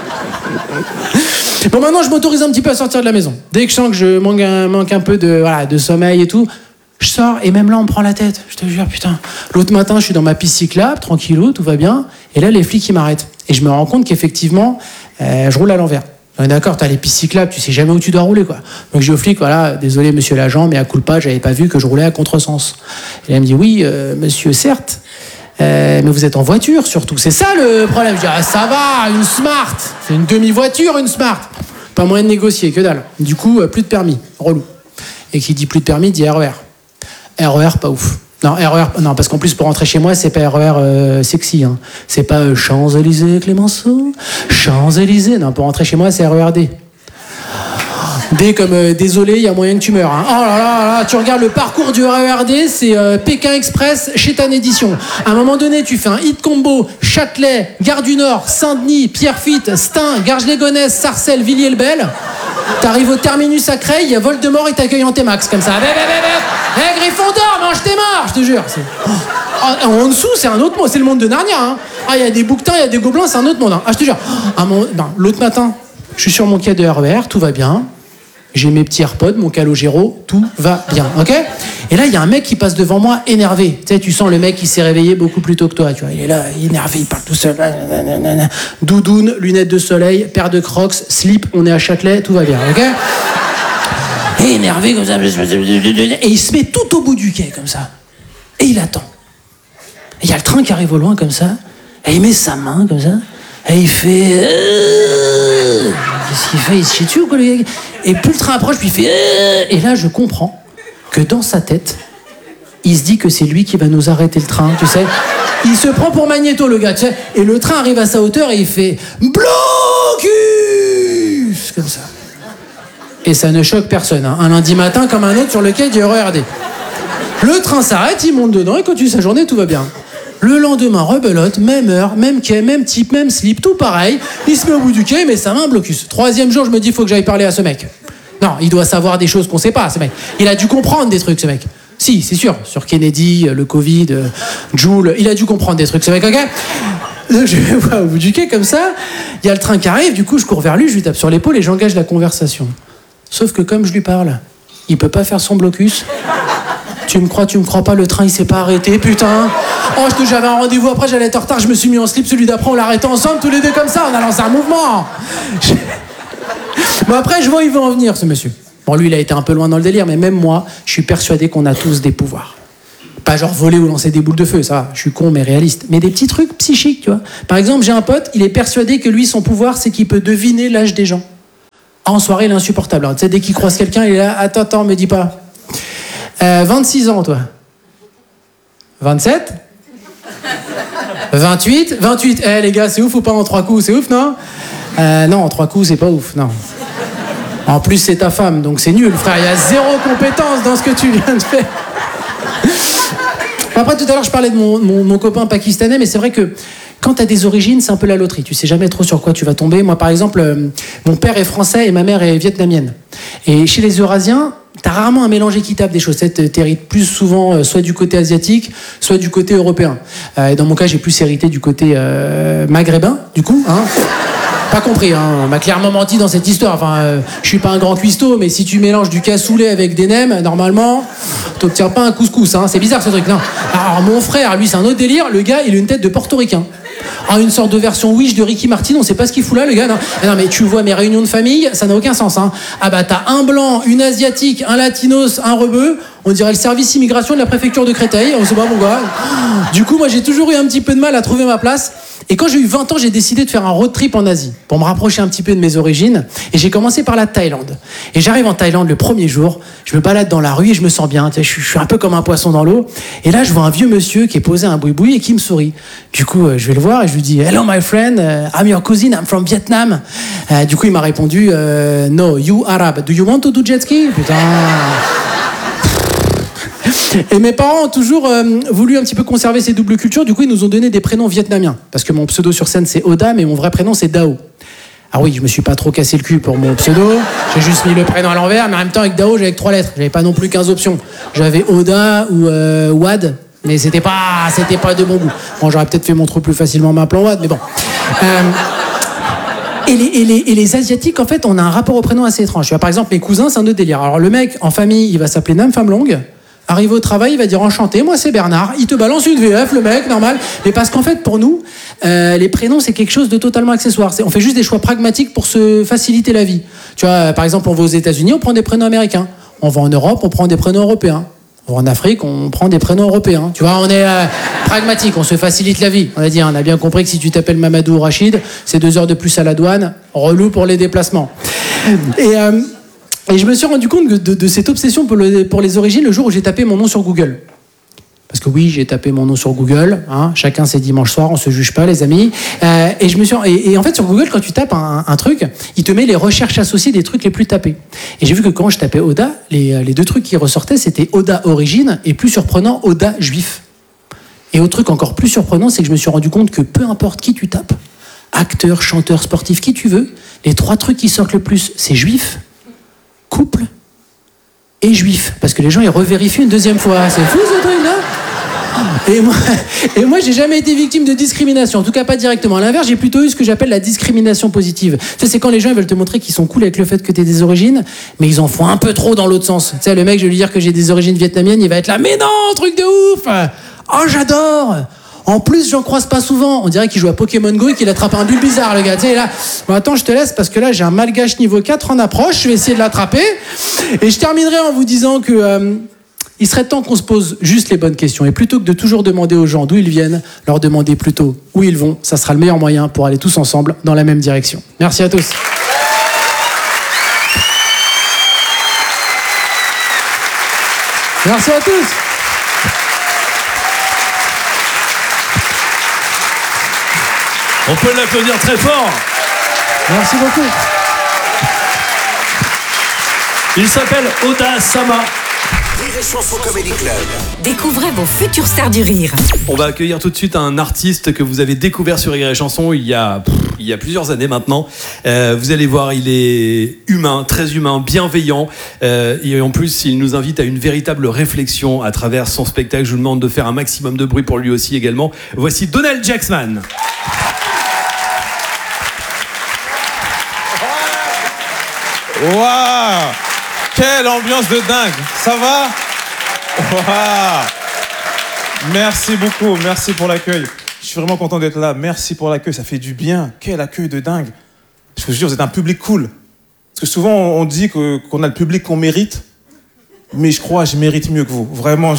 Bon, maintenant, je m'autorise un petit peu à sortir de la maison. Dès que je sens que je manque un peu de sommeil et tout, je sors et même là, on me prend la tête. Je te jure, putain. L'autre matin, je suis dans ma piste cyclable, tranquillou, tout va bien. Et là, les flics, ils m'arrêtent. Et je me rends compte qu'effectivement, je roule à l'envers. D'accord, t'as les pistes cyclables, tu sais jamais où tu dois rouler, quoi. Donc je dis au flic, voilà, désolé monsieur l'agent, mais à culpa, j'avais pas vu que je roulais à contresens. Et là, il me dit, oui, monsieur, certes, mais vous êtes en voiture surtout. C'est ça le problème. Je dis, ah, ça va, une Smart. C'est une demi-voiture, une Smart. Pas moyen de négocier, que dalle. Du coup, plus de permis, relou. Et qui dit plus de permis, dit RER. RER, pas ouf. Non, RER, non, parce qu'en plus, pour rentrer chez moi, c'est pas RER sexy. Hein. C'est pas Champs-Élysées, Clémenceau. Champs-Élysées. Non, pour rentrer chez moi, c'est RERD. D comme désolé, il y a moyen que tu meurs. Hein. Oh là là là, tu regardes le parcours du RERD, c'est Pékin Express, Chétan Édition. À un moment donné, tu fais un hit combo Châtelet, Gare du Nord, Saint-Denis, Pierrefitte, Stein, Garges-les-Gonesse, Sarcelles, Villiers-le-Bel. T'arrives au terminus à Creil, il y a Voldemort et t'accueille en T-Max, comme ça. Hé, Gryffondor, mange tes morts, je te jure. En dessous, c'est un autre monde, c'est le monde de Narnia. Hein. Ah, il y a des bouquetins, il y a des gobelins, c'est un autre monde. Hein. Ah, je te jure. Non, l'autre matin, je suis sur mon quai de RER, tout va bien. J'ai mes petits AirPods, mon Calogero, tout va bien, ok? Et là, il y a un mec qui passe devant moi, énervé. Tu sais, tu sens le mec qui s'est réveillé beaucoup plus tôt que toi, tu vois. Il est là, énervé, il parle tout seul. Doudoune, lunettes de soleil, paire de Crocs, slip, on est à Châtelet, tout va bien, ok? Et énervé comme ça. Et il se met tout au bout du quai, comme ça. Et il attend. Et il y a le train qui arrive au loin, comme ça. Et il met sa main, comme ça. Et il fait... Qu'est-ce qu'il fait? Il se chie dessus ou quoi, le gars? Et plus le train approche, puis il fait... Et là, je comprends que dans sa tête, il se dit que c'est lui qui va nous arrêter le train, tu sais. Il se prend pour Magnéto, le gars, tu sais. Et le train arrive à sa hauteur et il fait... Blocus! Comme ça. Et ça ne choque personne, hein. Un lundi matin comme un autre sur le quai du RERD. Le train s'arrête, il monte dedans et continue sa journée, tout va bien. Le lendemain, rebelote, même heure, même quai, même type, même slip, tout pareil. Il se met au bout du quai, mais ça met un blocus. 3e jour, je me dis, il faut que j'aille parler à ce mec. Non, il doit savoir des choses qu'on sait pas, ce mec. Il a dû comprendre des trucs, ce mec. Si, c'est sûr. Sur Kennedy, le Covid, Joule, il a dû comprendre des trucs, ce mec, ok? Je vais voir au bout du quai, comme ça. Il y a le train qui arrive, du coup, je cours vers lui, je lui tape sur l'épaule et j'engage la conversation. Sauf que comme je lui parle, il peut pas faire son blocus. Tu me crois pas, le train il s'est pas arrêté, putain. Oh, j'avais un rendez-vous après, j'allais être en retard, je me suis mis en slip, celui d'après on l'a arrêté ensemble, tous les deux comme ça, on a lancé un mouvement. Bon après, je vois où il veut en venir, ce monsieur. Bon, lui il a été un peu loin dans le délire, mais même moi, je suis persuadé qu'on a tous des pouvoirs. Pas genre voler ou lancer des boules de feu, ça va, je suis con mais réaliste. Mais des petits trucs psychiques, tu vois. Par exemple, j'ai un pote, il est persuadé que lui, son pouvoir, c'est qu'il peut deviner l'âge des gens. Ah, en soirée, il est insupportable. Hein. Tu sais, dès qu'il croise quelqu'un, il est là. Attends, me dis pas. 26 ans, toi. 27 28 28. Eh, les gars, c'est ouf ou pas en 3 coups? C'est ouf, non? Non, en 3 coups, c'est pas ouf, non. En plus, c'est ta femme, donc c'est nul, frère. Il y a zéro compétence dans ce que tu viens de faire. Après, tout à l'heure, je parlais de mon copain pakistanais, mais c'est vrai que quand tu as des origines, c'est un peu la loterie. Tu sais jamais trop sur quoi tu vas tomber. Moi, par exemple, mon père est français et ma mère est vietnamienne. Et chez les Eurasiens, t'as rarement un mélange équitable des chaussettes. T'hérites plus souvent soit du côté asiatique, soit du côté européen. Et dans mon cas, j'ai plus hérité du côté maghrébin, du coup. Hein. Pas compris, hein. On m'a clairement menti dans cette histoire. Enfin, je suis pas un grand cuistot, mais si tu mélanges du cassoulet avec des nems, normalement, t'obtiens pas un couscous. Hein. C'est bizarre ce truc. Non. Alors mon frère, lui, c'est un autre délire. Le gars, il a une tête de portoricain. Ah, une sorte de version Wish de Ricky Martin, on sait pas ce qu'il fout là, le gars. Non, non mais tu vois mes réunions de famille, ça n'a aucun sens. Hein. Ah bah t'as un blanc, une asiatique, un latinos, un rebeu. On dirait le service immigration de la préfecture de Créteil. On sait pas pourquoi. Du coup, moi, j'ai toujours eu un petit peu de mal à trouver ma place. Et quand j'ai eu 20 ans, j'ai décidé de faire un road trip en Asie pour me rapprocher un petit peu de mes origines. Et j'ai commencé par la Thaïlande. Et j'arrive en Thaïlande le premier jour. Je me balade dans la rue et je me sens bien. Tu sais, je suis un peu comme un poisson dans l'eau. Et là, je vois un vieux monsieur qui est posé un boui-boui et qui me sourit. Du coup, je vais le voir et je lui dis « Hello, my friend. I'm your cousin. I'm from Vietnam. » Du coup, il m'a répondu « No, you Arab. Do you want to do jet ski ?» Putain... Et mes parents ont toujours voulu un petit peu conserver ces doubles cultures. Du coup, ils nous ont donné des prénoms vietnamiens. Parce que mon pseudo sur scène, c'est Oda, mais mon vrai prénom, c'est Dao. Ah oui, je me suis pas trop cassé le cul pour mon pseudo. J'ai juste mis le prénom à l'envers, mais en même temps, avec Dao, j'avais que 3 lettres. J'avais pas non plus 15 options. J'avais Oda ou Wad, mais c'était pas de bon goût. Bon, j'aurais peut-être fait mon trou plus facilement m'appelant Wad, mais bon. Et les Asiatiques, en fait, on a un rapport au prénom assez étrange. Tu vois, par exemple, mes cousins, c'est un autre délire. Alors, le mec, en famille, il va s'appeler Nam Femme Longue. Arrivé au travail, il va dire enchanté, moi c'est Bernard. Il te balance une VF, le mec, normal. Mais parce qu'en fait, pour nous, les prénoms, c'est quelque chose de totalement accessoire. On fait juste des choix pragmatiques pour se faciliter la vie. Tu vois, par exemple, on va aux États-Unis, on prend des prénoms américains. On va en Europe, on prend des prénoms européens. On va en Afrique, on prend des prénoms européens. Tu vois, on est pragmatique, on se facilite la vie. On a bien compris que si tu t'appelles Mamadou ou Rachid, c'est 2 heures de plus à la douane, relou pour les déplacements. Et je me suis rendu compte de cette obsession pour les origines le jour où j'ai tapé mon nom sur Google. Parce que oui, j'ai tapé mon nom sur Google. Hein, chacun ses dimanches soirs, on se juge pas, les amis. Et en fait, sur Google, quand tu tapes un truc, il te met les recherches associées des trucs les plus tapés. Et j'ai vu que quand je tapais Oda, les 2 trucs qui ressortaient, c'était Oda origine et plus surprenant, Oda juif. Et autre truc encore plus surprenant, c'est que je me suis rendu compte que peu importe qui tu tapes, acteur, chanteur, sportif, qui tu veux, les 3 trucs qui sortent le plus, c'est juif, couple et juif, parce que les gens ils revérifient une 2e fois. C'est fou ce truc là. Et moi j'ai jamais été victime de discrimination, en tout cas pas directement. À l'inverse, j'ai plutôt eu ce que j'appelle la discrimination positive. Tu sais, c'est quand les gens ils veulent te montrer qu'ils sont cool avec le fait que tu aies des origines, mais ils en font un peu trop dans l'autre sens. Tu sais, le mec, je vais lui dire que j'ai des origines vietnamiennes, il va être là, mais non, truc de ouf. Oh, j'adore. En plus, j'en croise pas souvent. On dirait qu'il joue à Pokémon Go et qu'il attrape un bulle bizarre, le gars. Tu sais, là, bon, attends, je te laisse parce que là, j'ai un malgache niveau 4 en approche. Je vais essayer de l'attraper. Et je terminerai en vous disant que il serait temps qu'on se pose juste les bonnes questions. Et plutôt que de toujours demander aux gens d'où ils viennent, leur demander plutôt où ils vont. Ça sera le meilleur moyen pour aller tous ensemble dans la même direction. Merci à tous. Merci à tous. On peut l'applaudir très fort. Merci beaucoup. Il s'appelle Oda Sama. Rire et Chanson Comedy Club. Découvrez vos futures stars du rire. On va accueillir tout de suite un artiste que vous avez découvert sur Rire et Chanson il y a plusieurs années maintenant. Vous allez voir, il est humain, très humain, bienveillant. Et en plus, il nous invite à une véritable réflexion à travers son spectacle. Je vous demande de faire un maximum de bruit pour lui aussi également. Voici Donald Jacksman. Waouh! Quelle ambiance de dingue! Ça va? Waouh! Merci beaucoup, merci pour l'accueil. Je suis vraiment content d'être là. Merci pour l'accueil, ça fait du bien. Quel accueil de dingue! Je vous jure, vous êtes un public cool. Parce que souvent, on dit qu'on a le public qu'on mérite. Mais je crois que je mérite mieux que vous. Vraiment,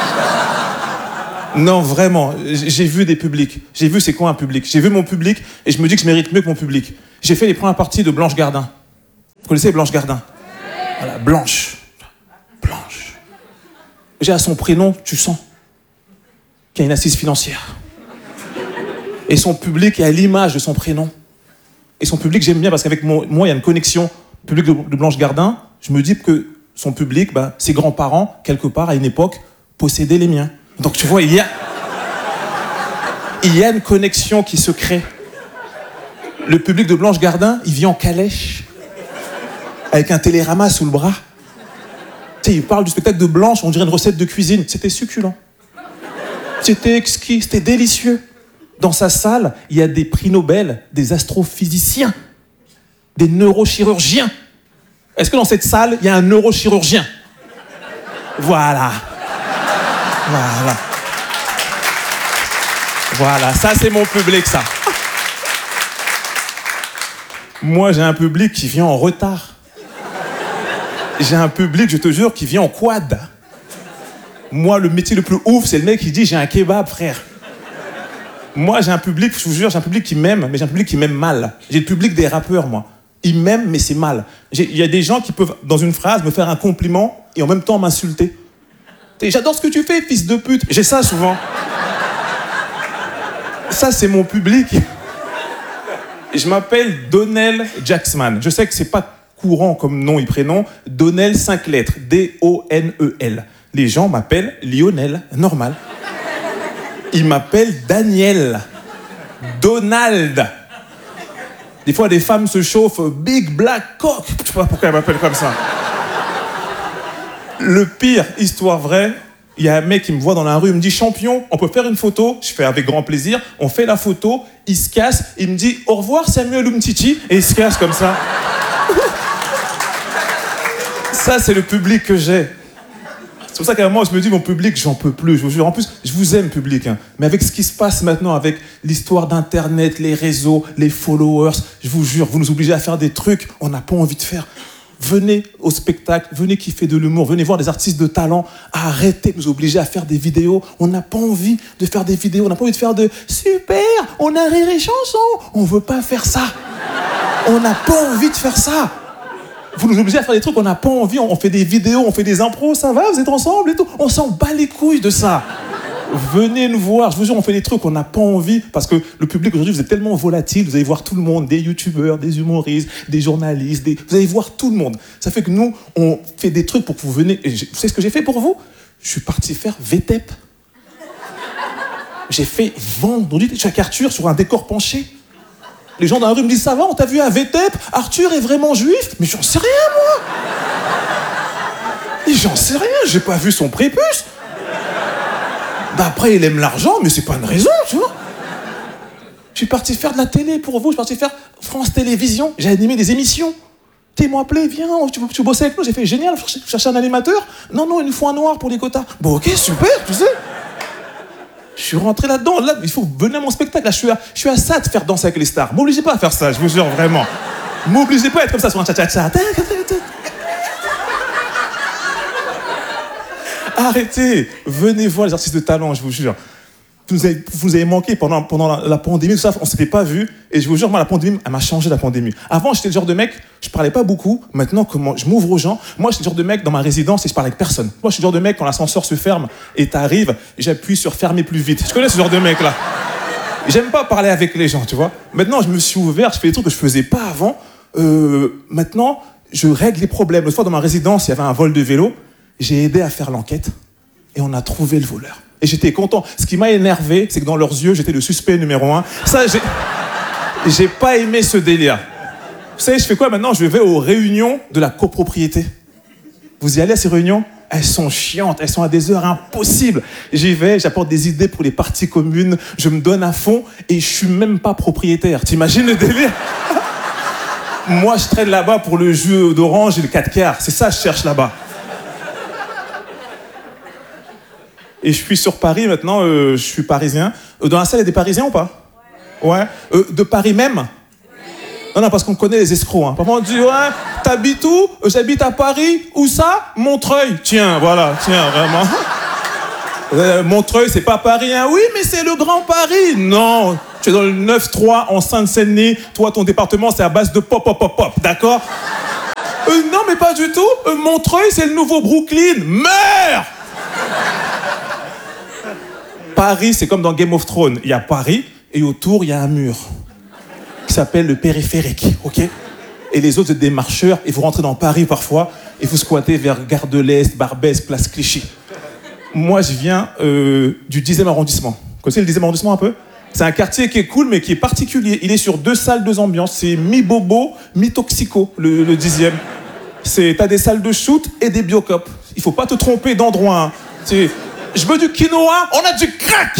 Non, vraiment. J'ai vu des publics. J'ai vu c'est quoi un public. J'ai vu mon public et je me dis que je mérite mieux que mon public. J'ai fait les premières parties de Blanche Gardin. Vous connaissez Blanche Gardin? Voilà, Blanche. Blanche. Déjà, à son prénom, tu sens qu'il y a une assise financière. Et son public est à l'image de son prénom. Et son public, j'aime bien parce qu'avec moi, il y a une connexion. Le public de Blanche Gardin, je me dis que son public, ses grands-parents, quelque part, à une époque, possédaient les miens. Donc tu vois, il y a une connexion qui se crée. Le public de Blanche Gardin, il vit en calèche, avec un télérama sous le bras. Tu sais, il parle du spectacle de Blanche, on dirait une recette de cuisine. C'était succulent. C'était exquis, c'était délicieux. Dans sa salle, il y a des prix Nobel, des astrophysiciens, des neurochirurgiens. Est-ce que dans cette salle, il y a un neurochirurgien? Voilà. Voilà. Voilà, ça c'est mon public, ça. Moi, j'ai un public qui vient en retard. J'ai un public, je te jure, qui vient en quad. Moi, le métier le plus ouf, c'est le mec qui dit « j'ai un kebab, frère ». Moi, j'ai un public, je vous jure, j'ai un public qui m'aime, mais j'ai un public qui m'aime mal. J'ai le public des rappeurs, moi. Ils m'aiment, mais c'est mal. Il y a des gens qui peuvent, dans une phrase, me faire un compliment et en même temps m'insulter. J'adore ce que tu fais, fils de pute. J'ai ça souvent. Ça, c'est mon public. Je m'appelle Donnell Jacksman. Je sais que c'est pas courant comme nom et prénom. Donnell, 5 lettres. D-O-N-E-L. Les gens m'appellent Lionel, normal. Ils m'appellent Daniel. Donald. Des fois, des femmes se chauffent Big Black Cock. Je sais pas pourquoi elles m'appellent comme ça. Le pire, histoire vraie, il y a un mec qui me voit dans la rue, il me dit « Champion, on peut faire une photo ?» Je fais avec grand plaisir. On fait la photo, il se casse, il me dit « Au revoir Samuel Umtiti » et il se casse comme ça. Ça, c'est le public que j'ai. C'est pour ça qu'à un moment, je me dis, mon public, j'en peux plus, je vous jure. En plus, je vous aime, public, hein. Mais avec ce qui se passe maintenant, avec l'histoire d'Internet, les réseaux, les followers, je vous jure, vous nous obligez à faire des trucs on n'a pas envie de faire. Venez au spectacle, venez kiffer de l'humour, venez voir des artistes de talent. Arrêtez de nous obliger à faire des vidéos. On n'a pas envie de faire des vidéos, on n'a pas envie de faire de « Super, on a Rire et Chanson ». On veut pas faire ça. On n'a pas envie de faire ça. Vous nous obligez à faire des trucs, on n'a pas envie, on fait des vidéos, on fait des impros, ça va, vous êtes ensemble et tout. On s'en bat les couilles de ça. Venez nous voir, je vous jure, on fait des trucs, on n'a pas envie, parce que le public aujourd'hui, vous êtes tellement volatile, vous allez voir tout le monde, des youtubeurs, des humoristes, des journalistes, vous allez voir tout le monde. Ça fait que nous, on fait des trucs pour que vous venez. Et vous savez ce que j'ai fait pour vous? Je suis parti faire VTEP. J'ai fait vendredi chaque Arthur sur un décor penché. Les gens dans la rue me disent « Ça va, on t'a vu à VTEP? Arthur est vraiment juif ?» Mais j'en sais rien, moi. Et j'en sais rien, j'ai pas vu son prépuce. Après, il aime l'argent, mais c'est pas une raison, tu vois. Je suis parti faire de la télé pour vous, je suis parti faire France Télévisions, j'ai animé des émissions. Ils m'ont appelé, viens, tu bosses avec nous. J'ai fait génial, chercher un animateur. Non, il nous faut un noir pour les quotas. Bon, ok, super, tu sais. Je suis rentré là-dedans. Là, il faut venir à mon spectacle. Là, je suis à ça de faire Danser avec les stars. M'obligez pas à faire ça, je vous jure, vraiment. M'obligez pas à être comme ça sur un cha-cha-cha. Arrêtez. Venez voir les artistes de talent, je vous jure. Vous avez manqué pendant la pandémie, tout ça, on s'était pas vu. Et je vous jure, moi, la pandémie, elle m'a changé, la pandémie. Avant, j'étais le genre de mec, je parlais pas beaucoup. Maintenant, comment je m'ouvre aux gens. Moi, j'étais le genre de mec dans ma résidence et je parle avec personne. Moi, je suis le genre de mec, quand l'ascenseur se ferme et t'arrives, j'appuie sur fermer plus vite. Je connais ce genre de mec-là. J'aime pas parler avec les gens, tu vois. Maintenant, je me suis ouvert, je fais des trucs que je faisais pas avant. Maintenant, je règle les problèmes. L'autre fois, dans ma résidence, il y avait un vol de vélo. J'ai aidé à faire l'enquête et on a trouvé le voleur. Et j'étais content. Ce qui m'a énervé, c'est que dans leurs yeux, j'étais le suspect numéro 1. Ça, j'ai pas aimé ce délire. Vous savez, je fais quoi maintenant? Je vais aux réunions de la copropriété. Vous y allez à ces réunions? Elles sont chiantes, elles sont à des heures impossibles. J'y vais, j'apporte des idées pour les parties communes, je me donne à fond et je suis même pas propriétaire. T'imagines le délire? Moi, je traîne là-bas pour le jus d'orange et le 4 quarts. C'est ça que je cherche là-bas. Et je suis sur Paris maintenant, je suis parisien. Dans la salle, il y a des Parisiens ou pas? Ouais. De Paris même? Non, parce qu'on connaît les escrocs. Hein. Parfois, on dit, ouais, t'habites où? J'habite à Paris. Où ça? Montreuil. Tiens, voilà, tiens, vraiment. Montreuil, c'est pas Paris, hein? Oui, mais c'est le Grand Paris. Non, tu es dans le 9-3 en Seine-Saint-Denis. Toi, ton département, c'est à base de pop, d'accord? Non, mais pas du tout. Montreuil, c'est le nouveau Brooklyn. Meurs! Paris, c'est comme dans Game of Thrones. Il y a Paris et autour, il y a un mur qui s'appelle le périphérique, ok? Et les autres, c'est des marcheurs et vous rentrez dans Paris parfois et vous squattez vers Gare de l'Est, Barbès, Place Clichy. Moi, je viens du 10e arrondissement. Vous connaissez le 10e arrondissement un peu? C'est un quartier qui est cool, mais qui est particulier. Il est sur 2 salles, 2 ambiances. C'est mi-bobo, mi-toxico, le 10e. T'as des salles de shoot et des biocopes. Il faut pas te tromper d'endroit. Hein. Je veux du quinoa, on a du crack.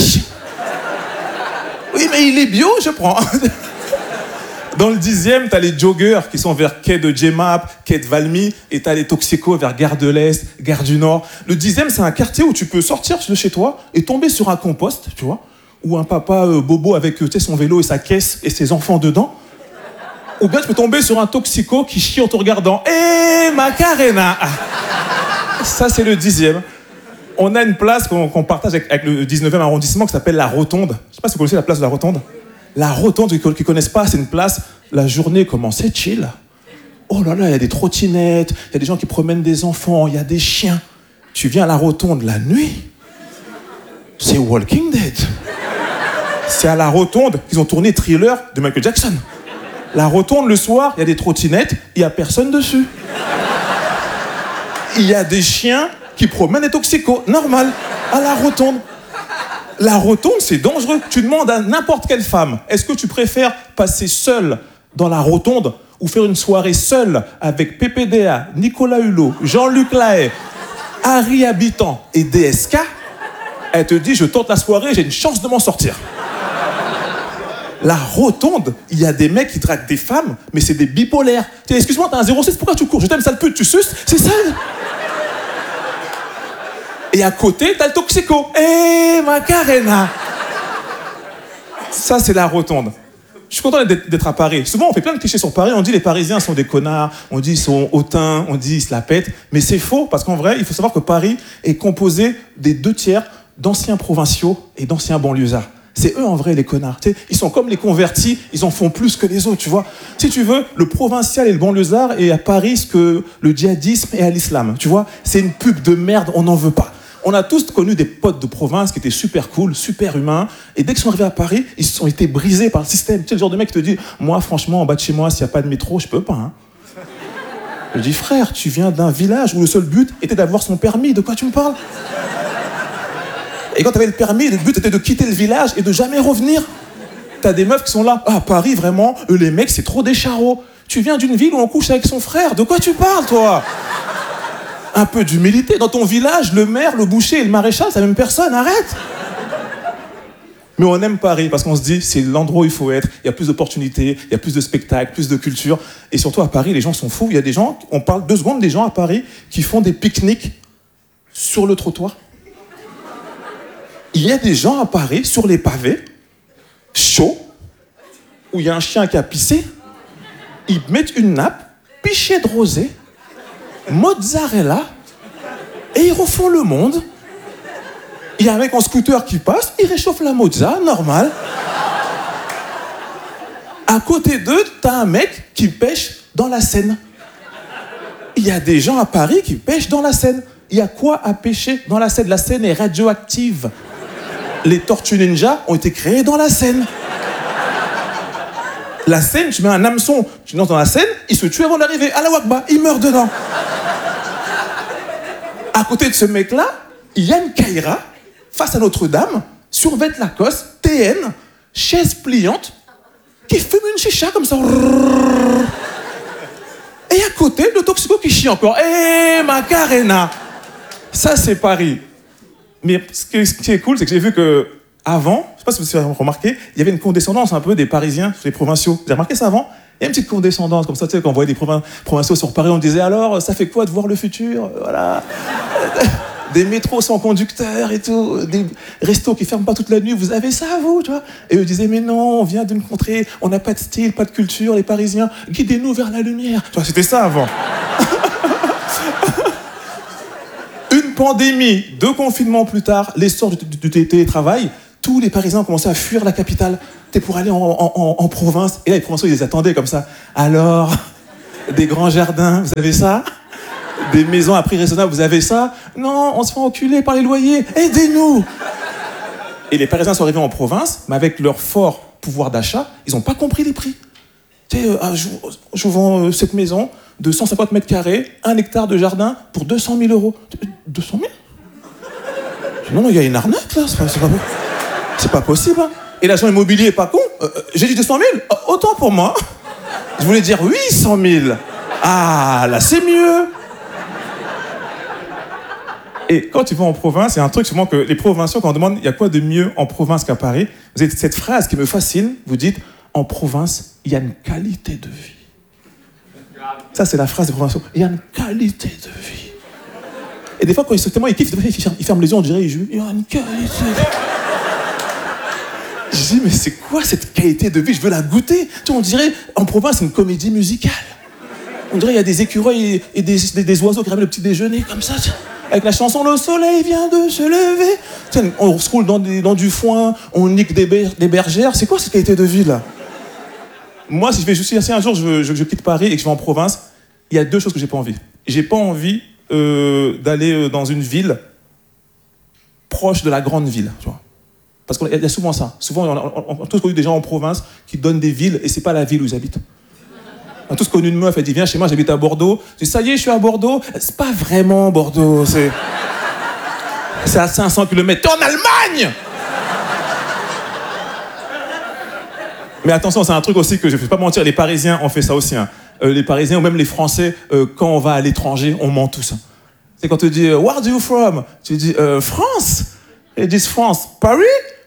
Oui, mais il est bio, je prends. Dans le 10e, t'as les joggers qui sont vers quai de Djemap, quai de Valmy, et t'as les toxicos vers Gare de l'Est, Gare du Nord. Le 10e, c'est un quartier où tu peux sortir de chez toi et tomber sur un compost, tu vois, ou un papa bobo avec son vélo et sa caisse et ses enfants dedans. Ou bien tu peux tomber sur un toxico qui chie en te regardant. Eh, Macarena! Ça, c'est le 10e. On a une place qu'on partage avec le 19e arrondissement qui s'appelle la Rotonde. Je sais pas si vous connaissez la place de la Rotonde. La Rotonde, qui ne connaissent pas, c'est une place, la journée commence, c'est chill. Oh là là, il y a des trottinettes, il y a des gens qui promènent des enfants, il y a des chiens. Tu viens à la Rotonde la nuit, c'est Walking Dead. C'est à la Rotonde qu'ils ont tourné Thriller de Michael Jackson. La Rotonde, le soir, il y a des trottinettes, il n'y a personne dessus. Il y a des chiens qui promènent des toxicos, normal, à la Rotonde. La Rotonde, c'est dangereux. Tu demandes à n'importe quelle femme, est-ce que tu préfères passer seule dans la Rotonde ou faire une soirée seule avec PPDA, Nicolas Hulot, Jean-Luc Lahaye, Harry Habitant et DSK? Elle te dit, je tente la soirée, j'ai une chance de m'en sortir. La Rotonde, il y a des mecs qui draguent des femmes, mais c'est des bipolaires. Excuse-moi, t'as un 06, pourquoi tu cours? Je t'aime, sale pute, tu suces? C'est ça. Et à côté, t'as le toxico. Eh, Macarena! Ça, c'est la Rotonde. Je suis content d'être à Paris. Souvent, on fait plein de clichés sur Paris. On dit les Parisiens sont des connards, on dit ils sont hautains, on dit ils se la pètent. Mais c'est faux, parce qu'en vrai, il faut savoir que Paris est composé des 2/3 d'anciens provinciaux et d'anciens banlieusards. C'est eux, en vrai, les connards. T'sais, ils sont comme les convertis, ils en font plus que les autres, tu vois. Si tu veux, le provincial et le banlieusard est à Paris ce que le djihadisme est à l'islam, tu vois. C'est une pub de merde, on n'en veut pas. On a tous connu des potes de province qui étaient super cool, super humains. Et dès qu'ils sont arrivés à Paris, ils ont été brisés par le système. Tu sais, le genre de mec qui te dit, moi, franchement, en bas de chez moi, s'il n'y a pas de métro, je peux pas. Hein. Je dis, frère, tu viens d'un village où le seul but était d'avoir son permis. De quoi tu me parles? Et quand tu avais le permis, le but était de quitter le village et de jamais revenir. T'as des meufs qui sont là. Ah, Paris, vraiment, les mecs, c'est trop des charros. Tu viens d'une ville où on couche avec son frère. De quoi tu parles, toi? Un peu d'humilité. Dans ton village, le maire, le boucher et le maréchal, c'est la même personne, arrête. Mais on aime Paris parce qu'on se dit, c'est l'endroit où il faut être, il y a plus d'opportunités, il y a plus de spectacles, plus de culture. Et surtout à Paris, les gens sont fous. Il y a des gens, on parle 2 secondes des gens à Paris qui font des pique-niques sur le trottoir. Il y a des gens à Paris, sur les pavés, chauds, où il y a un chien qui a pissé, ils mettent une nappe, pichet de rosé, mozzarella, et ils refont le monde. Il y a un mec en scooter qui passe, il réchauffe la mozza, normal. À côté d'eux, t'as un mec qui pêche dans la Seine. Il y a des gens à Paris qui pêchent dans la Seine. Il y a quoi à pêcher dans la Seine? La Seine est radioactive. Les tortues ninja ont été créées dans la Seine. La Seine, tu mets un hameçon, tu lances dans la Seine, il se tue avant d'arriver. À la Wakba, il meurt dedans. À côté de ce mec-là, il y a une Kaira, face à Notre-Dame, survêt Lacoste, TN, chaise pliante, qui fume une chicha comme ça. Et à côté, le toxico qui chie encore. Eh, Macarena! Ça, c'est Paris. Mais ce qui est cool, c'est que j'ai vu que avant, je sais pas si vous avez remarqué, il y avait une condescendance un peu des Parisiens sur les provinciaux. Vous avez remarqué ça avant? Il y a une petite condescendance comme ça, tu sais, quand on voyait des provinciaux sur Paris, on disait alors, ça fait quoi de voir le futur? Voilà. Des métros sans conducteur et tout, des restos qui ferment pas toute la nuit, vous avez ça, vous, tu vois? Et eux disaient, mais non, on vient d'une contrée, on n'a pas de style, pas de culture, les Parisiens, guidez-nous vers la lumière. Tu vois, c'était ça avant. Une pandémie, 2 confinements plus tard, l'essor du télétravail, tous les Parisiens ont commencé à fuir la capitale. T'es pour aller en province. Et là, les provinciaux, ils les attendaient comme ça. Alors, Des grands jardins, vous avez ça? Des maisons à prix raisonnable, vous avez ça? Non, on se fait enculer par les loyers, aidez-nous! Et les Parisiens sont arrivés en province, mais avec leur fort pouvoir d'achat, ils n'ont pas compris les prix. Tu sais, je vends cette maison de 150 mètres carrés, 1 hectare de jardin pour 200 000 euros. 200 000? Non, il y a une arnaque là, c'est pas possible. Hein. Et l'agent immobilier est pas con. J'ai dit 200 000, autant pour moi. Je voulais dire 800 000. Ah, là c'est mieux. Et quand tu vas en province, il y a un truc souvent que les provinciaux, quand on demande il y a quoi de mieux en province qu'à Paris, vous avez cette phrase qui me fascine, vous dites en province, il y a une qualité de vie. Ça, c'est la phrase des provinciaux. Il y a une qualité de vie. Et des fois, quand ils kiffent, ils ferment les yeux, on dirait, il y a une qualité de vie. Je dis, mais c'est quoi cette qualité de vie? Je veux la goûter. Tu vois, on dirait, en province, c'est une comédie musicale. On dirait, il y a des écureuils et des oiseaux qui ramènent le petit déjeuner, comme ça. Avec la chanson « Le soleil vient de se lever ». On se roule dans du foin, on nique des bergères. C'est quoi cette qualité de vie, là? Moi, si un jour je quitte Paris et que je vais en province, il y a 2 choses que j'ai pas envie. J'ai pas envie d'aller dans une ville proche de la grande ville, tu vois. Parce qu'il y a souvent ça. Souvent, on a tous connu des gens en province qui donnent des villes et c'est pas la ville où ils habitent. On a tous connu une meuf, elle dit viens chez moi, j'habite à Bordeaux. Je dis ça y est, je suis à Bordeaux. C'est pas vraiment Bordeaux, c'est à 500 km. T'es en Allemagne! Mais attention, c'est un truc aussi que je ne vais pas mentir, les Parisiens ont fait ça aussi. Hein. Les Parisiens ou même les Français, quand on va à l'étranger, on ment tous. Hein. C'est quand tu dis where are you from? Tu dis France. Ils disent France. Paris?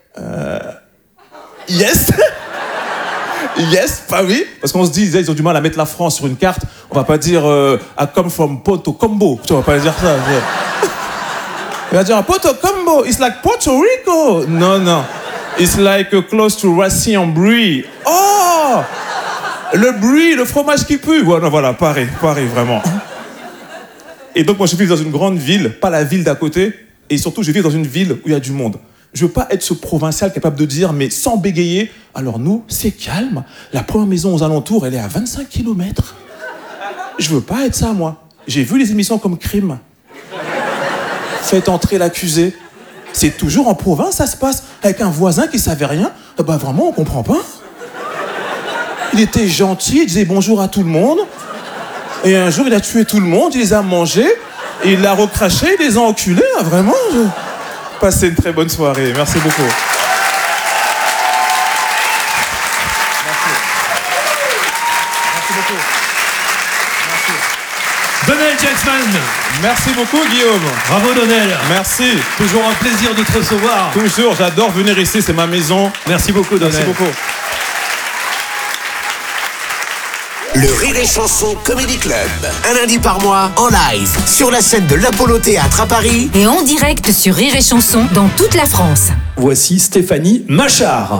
Yes. Yes, Paris. Parce qu'on se dit, ils ont du mal à mettre la France sur une carte. On va pas dire I come from Porto Combo. Tu vas pas dire ça. Il va dire Porto Combo. It's like Puerto Rico. Non, non. It's like close to Roissy-en-Brie. Oh! Le brie, le fromage qui pue. Voilà, Paris, vraiment. Et donc, moi, je vis dans une grande ville, pas la ville d'à côté. Et surtout, je vis dans une ville où il y a du monde. Je veux pas être ce provincial capable de dire, mais sans bégayer, alors nous, c'est calme. La première maison aux alentours, elle est à 25 km. Je veux pas être ça, moi. J'ai vu les émissions comme Crime. Faites entrer l'accusé. C'est toujours en province, ça se passe. Avec un voisin qui savait rien. Bah vraiment, on comprend pas. Il était gentil, il disait bonjour à tout le monde. Et un jour, il a tué tout le monde, il les a mangés. Et il l'a recraché, il les a enculés. Vraiment. Passez une très bonne soirée. Merci beaucoup. Merci beaucoup. Merci. Donnel Jacksman. Merci beaucoup, Guillaume. Bravo, Donnel. Merci. Toujours un plaisir de te recevoir. Toujours, j'adore venir ici, c'est ma maison. Merci beaucoup, Donnel. Merci beaucoup. Le Rire et Chanson Comedy Club. Un lundi par mois, en live, sur la scène de l'Apollo Théâtre à Paris. Et en direct sur Rire et Chanson dans toute la France. Voici Stéphanie Machard.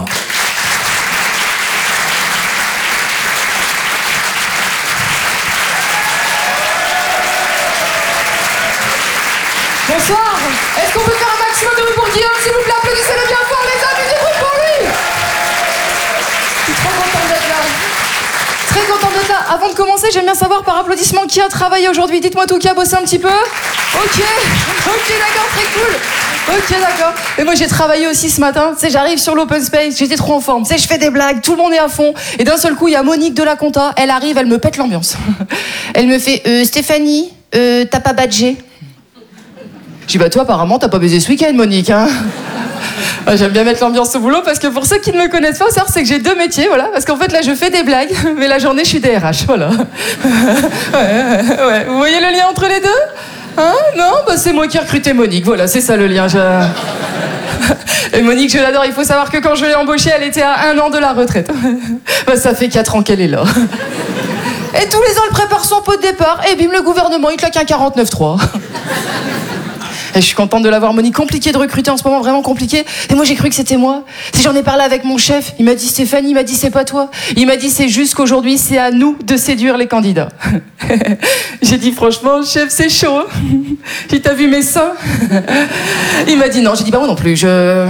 Bonsoir. Est-ce qu'on peut faire un maximum de bruit pour Guillaume, s'il vous plaît? Applaudissez-le bien fort, les amis, du bruit pour lui. Je suis trop contente d'être là. Très contente d'être là. Avant de commencer, j'aime bien savoir par applaudissement qui a travaillé aujourd'hui. Dites-moi tout, qui a bossé un petit peu? Ok, d'accord, très cool. Ok, d'accord. Mais moi, j'ai travaillé aussi ce matin. Tu sais, j'arrive sur l'open space, j'étais trop en forme. Tu sais, je fais des blagues, tout le monde est à fond. Et d'un seul coup, il y a Monique de la compta. Elle arrive, elle me pète l'ambiance. Elle me fait Stéphanie, t'as pas badgé? Je dis, bah toi, apparemment, t'as pas baisé ce week-end, Monique, hein. J'aime bien mettre l'ambiance au boulot parce que pour ceux qui ne me connaissent pas, c'est que j'ai 2 métiers, voilà. Parce qu'en fait, là, je fais des blagues, mais la journée, je suis DRH, voilà. Ouais. Vous voyez le lien entre les deux? Hein? Non? Bah, c'est moi qui ai recruté Monique, voilà, c'est ça le lien. Et Monique, je l'adore, il faut savoir que quand je l'ai embauchée, elle était à 1 an de la retraite. Bah, ça fait 4 ans qu'elle est là. Et tous les ans, elle prépare son pot de départ, et bim, le gouvernement, il claque un 49.3. Et je suis contente de l'avoir, Monique. Compliqué de recruter en ce moment, vraiment compliqué. Et moi, j'ai cru que c'était moi. Si j'en ai parlé avec mon chef, il m'a dit Stéphanie, il m'a dit c'est pas toi. Il m'a dit c'est juste qu'aujourd'hui, c'est à nous de séduire les candidats. J'ai dit franchement, chef, c'est chaud. J'ai dit, t'as vu mes seins? Il m'a dit non. J'ai dit bah moi non plus. Là,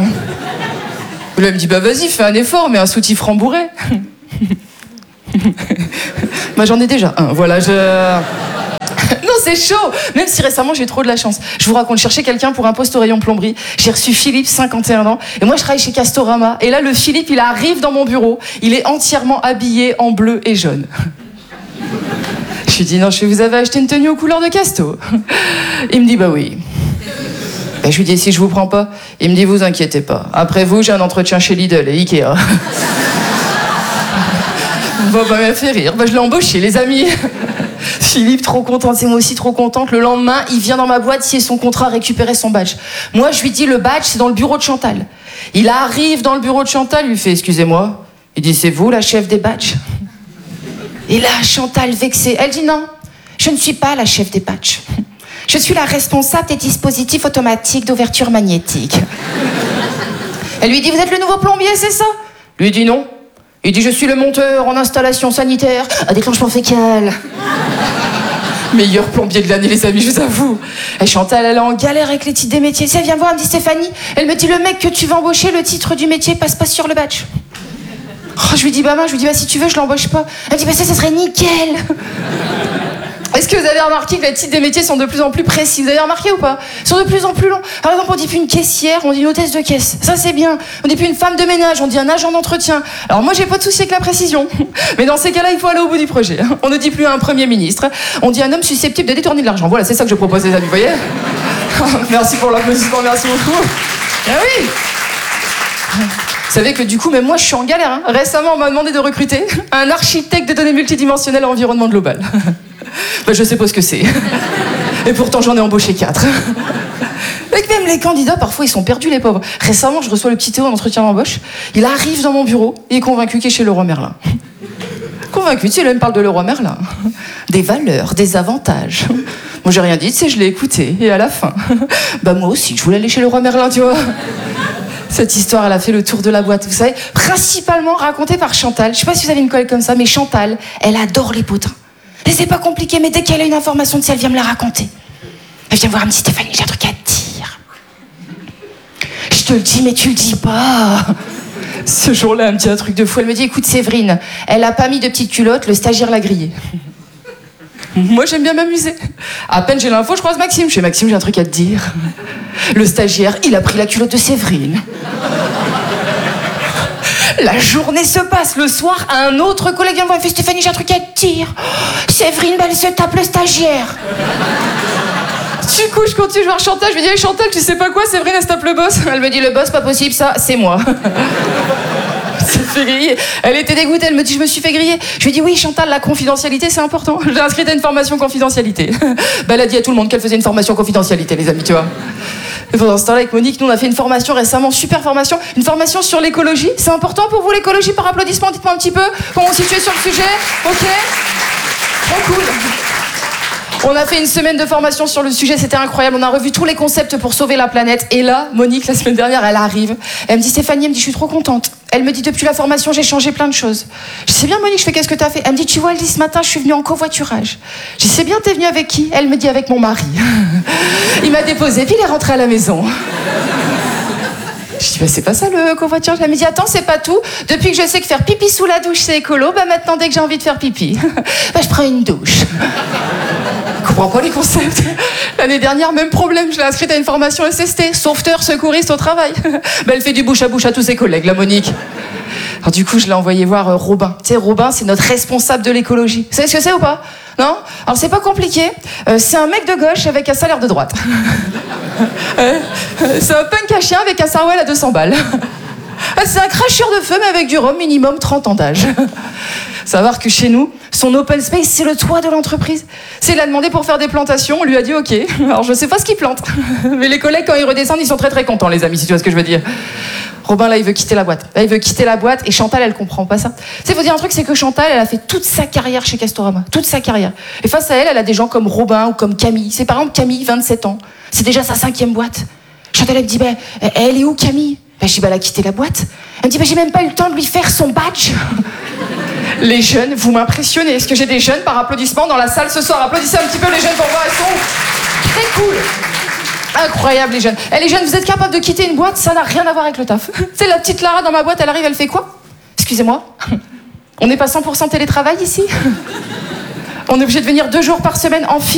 il me dit bah vas-y, fais un effort, mais un soutif rembourré. Bah j'en ai déjà un, voilà, Non, c'est chaud. Même si récemment j'ai trop de la chance. Je vous raconte, je cherchais quelqu'un pour un poste au rayon plomberie. J'ai reçu Philippe, 51 ans. Et moi, je travaille chez Castorama. Et là, le Philippe, il arrive dans mon bureau. Il est entièrement habillé en bleu et jaune. Je lui dis, non, vous avez acheté une tenue aux couleurs de Casto. Il me dit, bah oui. Et je lui dis, si je vous prends pas? Il me dit, vous inquiétez pas. Après vous, j'ai un entretien chez Lidl et Ikea. Bon, bah, il m'a fait rire. Bah, je l'ai embauché, les amis. Philippe, trop contente, c'est moi aussi trop contente. Le lendemain, il vient dans ma boîte, signer son contrat, récupérer son badge. Moi, je lui dis, le badge, c'est dans le bureau de Chantal. Il arrive dans le bureau de Chantal, il lui fait, excusez-moi. Il dit, c'est vous la chef des badges? Et là, Chantal, vexée, elle dit, non, je ne suis pas la chef des badges. Je suis la responsable des dispositifs automatiques d'ouverture magnétique. Elle lui dit, vous êtes le nouveau plombier, c'est ça? Lui dit non. Il dit, je suis le monteur en installation sanitaire à déclenchement fécal. Meilleur plombier de l'année, les amis, je vous avoue. Et Chantal, elle est en galère avec les titres des métiers. Ça, viens voir, elle me dit, Stéphanie. Elle me dit, le mec que tu vas embaucher, le titre du métier passe pas sur le badge. Oh, je lui dis, bah si tu veux, je l'embauche pas. Elle me dit, bah ça serait nickel. Est-ce que vous avez remarqué que les titres des métiers sont de plus en plus précis? Vous avez remarqué ou pas? Ils sont de plus en plus longs. Par exemple, on dit plus une caissière, on dit une hôtesse de caisse. Ça, c'est bien. On dit plus une femme de ménage, on dit un agent d'entretien. Alors moi, j'ai pas de souci avec la précision. Mais dans ces cas-là, il faut aller au bout du projet. On ne dit plus un premier ministre. On dit un homme susceptible de détourner de l'argent. Voilà, c'est ça que je propose, les amis, vous voyez? Merci pour l'applaudissement, merci beaucoup. Ah oui! Vous savez que du coup, même moi, je suis en galère. Hein. Récemment, on m'a demandé de recruter un architecte de données multidimensionnelles à environnement global. Bah, je sais pas ce que c'est. Et pourtant, j'en ai embauché 4. Et même les candidats, parfois, ils sont perdus, les pauvres. Récemment, je reçois le petit Théo en entretien d'embauche. Il arrive dans mon bureau et est convaincu qu'il est chez Leroy Merlin. Convaincu, tu sais, là, il me parle de Leroy Merlin. Des valeurs, des avantages. Moi, j'ai rien dit, tu sais, je l'ai écouté. Et à la fin, bah moi aussi, je voulais aller chez Leroy Merlin, tu vois. Cette histoire, elle a fait le tour de la boîte, vous savez, principalement racontée par Chantal. Je sais pas si vous avez une collègue comme ça, mais Chantal, elle adore les potins. Et c'est pas compliqué, mais dès qu'elle a une information de ça, elle vient me la raconter. Elle vient voir, elle me dit, Stéphanie, j'ai un truc à te dire. Je te le dis, mais tu le dis pas. Ce jour-là, elle me dit un truc de fou. Elle me dit, écoute, Séverine, elle a pas mis de petite culotte, le stagiaire l'a grillée. Moi, j'aime bien m'amuser. À peine j'ai l'info, je croise Maxime. Chez Maxime, j'ai un truc à te dire. Le stagiaire, il a pris la culotte de Séverine. La journée se passe. Le soir, un autre collègue vient me voir et fait, Stéphanie, j'ai un truc à te dire. Séverine, elle se tape le stagiaire. Du coup, je continue de voir Chantal. Je lui dis, hey, Chantal, tu sais pas quoi, Séverine, elle se tape le boss. Elle me dit, le boss, pas possible, ça, c'est moi. s'est fait griller. Elle était dégoûtée, elle me dit, je me suis fait griller. Je lui ai dit, oui, Chantal, la confidentialité, c'est important. J'ai inscrit à une formation confidentialité. Bah, elle a dit à tout le monde qu'elle faisait une formation confidentialité, les amis, tu vois. Et pendant ce temps-là, avec Monique, nous, on a fait une formation récemment, super formation, une formation sur l'écologie. C'est important pour vous, l'écologie, par applaudissement? Dites-moi un petit peu comment on se situe sur le sujet. Ok? Trop cool. On a fait une semaine de formation sur le sujet, c'était incroyable. On a revu tous les concepts pour sauver la planète. Et là, Monique, la semaine dernière, elle arrive. Elle me dit, Stéphanie, elle me dit, je suis trop contente. Elle me dit, depuis la formation, j'ai changé plein de choses. Je sais bien, Monique, je fais, qu'est-ce que t'as fait? Elle me dit, tu vois, elle dit, ce matin, je suis venue en covoiturage. Je sais bien, t'es venue avec qui? Elle me dit, avec mon mari. Il m'a déposé, puis il est rentré à la maison. Je dis, bah, c'est pas ça le covoiturage. Elle me dit, attends, c'est pas tout. Depuis que je sais que faire pipi sous la douche, c'est écolo, bah maintenant, dès que j'ai envie de faire pipi, bah, je prends une douche. Je comprends pas les concepts. L'année dernière, même problème, je l'ai inscrite à une formation SST, sauveteur, secouriste au travail. Bah, elle fait du bouche à bouche à tous ses collègues, la Monique. Alors du coup, je l'ai envoyé voir Robin. Tu sais, Robin, c'est notre responsable de l'écologie. Vous savez ce que c'est ou pas? Non? Alors c'est pas compliqué. C'est un mec de gauche avec un salaire de droite. C'est un punk à chien avec un sarouel à 200 balles. C'est un cracheur de feu, mais avec du rhum, minimum 30 ans d'âge. Savoir que chez nous, son open space, c'est le toit de l'entreprise. C'est il a demandé pour faire des plantations, on lui a dit ok. Alors je sais pas ce qu'il plante, mais les collègues, quand ils redescendent, ils sont très très contents, les amis, si tu vois ce que je veux dire. Robin, là, il veut quitter la boîte. Là, il veut quitter la boîte, et Chantal, elle comprend pas ça. Tu sais, faut dire un truc, c'est que Chantal, elle a fait toute sa carrière chez Castorama. Toute sa carrière. Et face à elle, elle a des gens comme Robin ou comme Camille. C'est par exemple Camille, 27 ans. C'est déjà sa 5e boîte. Chantal, elle me dit, elle est où Camille? Je dis, elle a quitté la boîte. Elle me dit, j'ai même pas eu le temps de lui faire son badge. Les jeunes, vous m'impressionnez. Est-ce que j'ai des jeunes par applaudissement dans la salle ce soir? Applaudissez un petit peu les jeunes pour voir, elles sont très cool. Incroyable les jeunes. Et les jeunes, vous êtes capables de quitter une boîte, ça n'a rien à voir avec le taf. C'est la petite Lara dans ma boîte, elle arrive, elle fait quoi? Excusez-moi. On n'est pas 100% télétravail ici? On est obligé de venir 2 jours par semaine en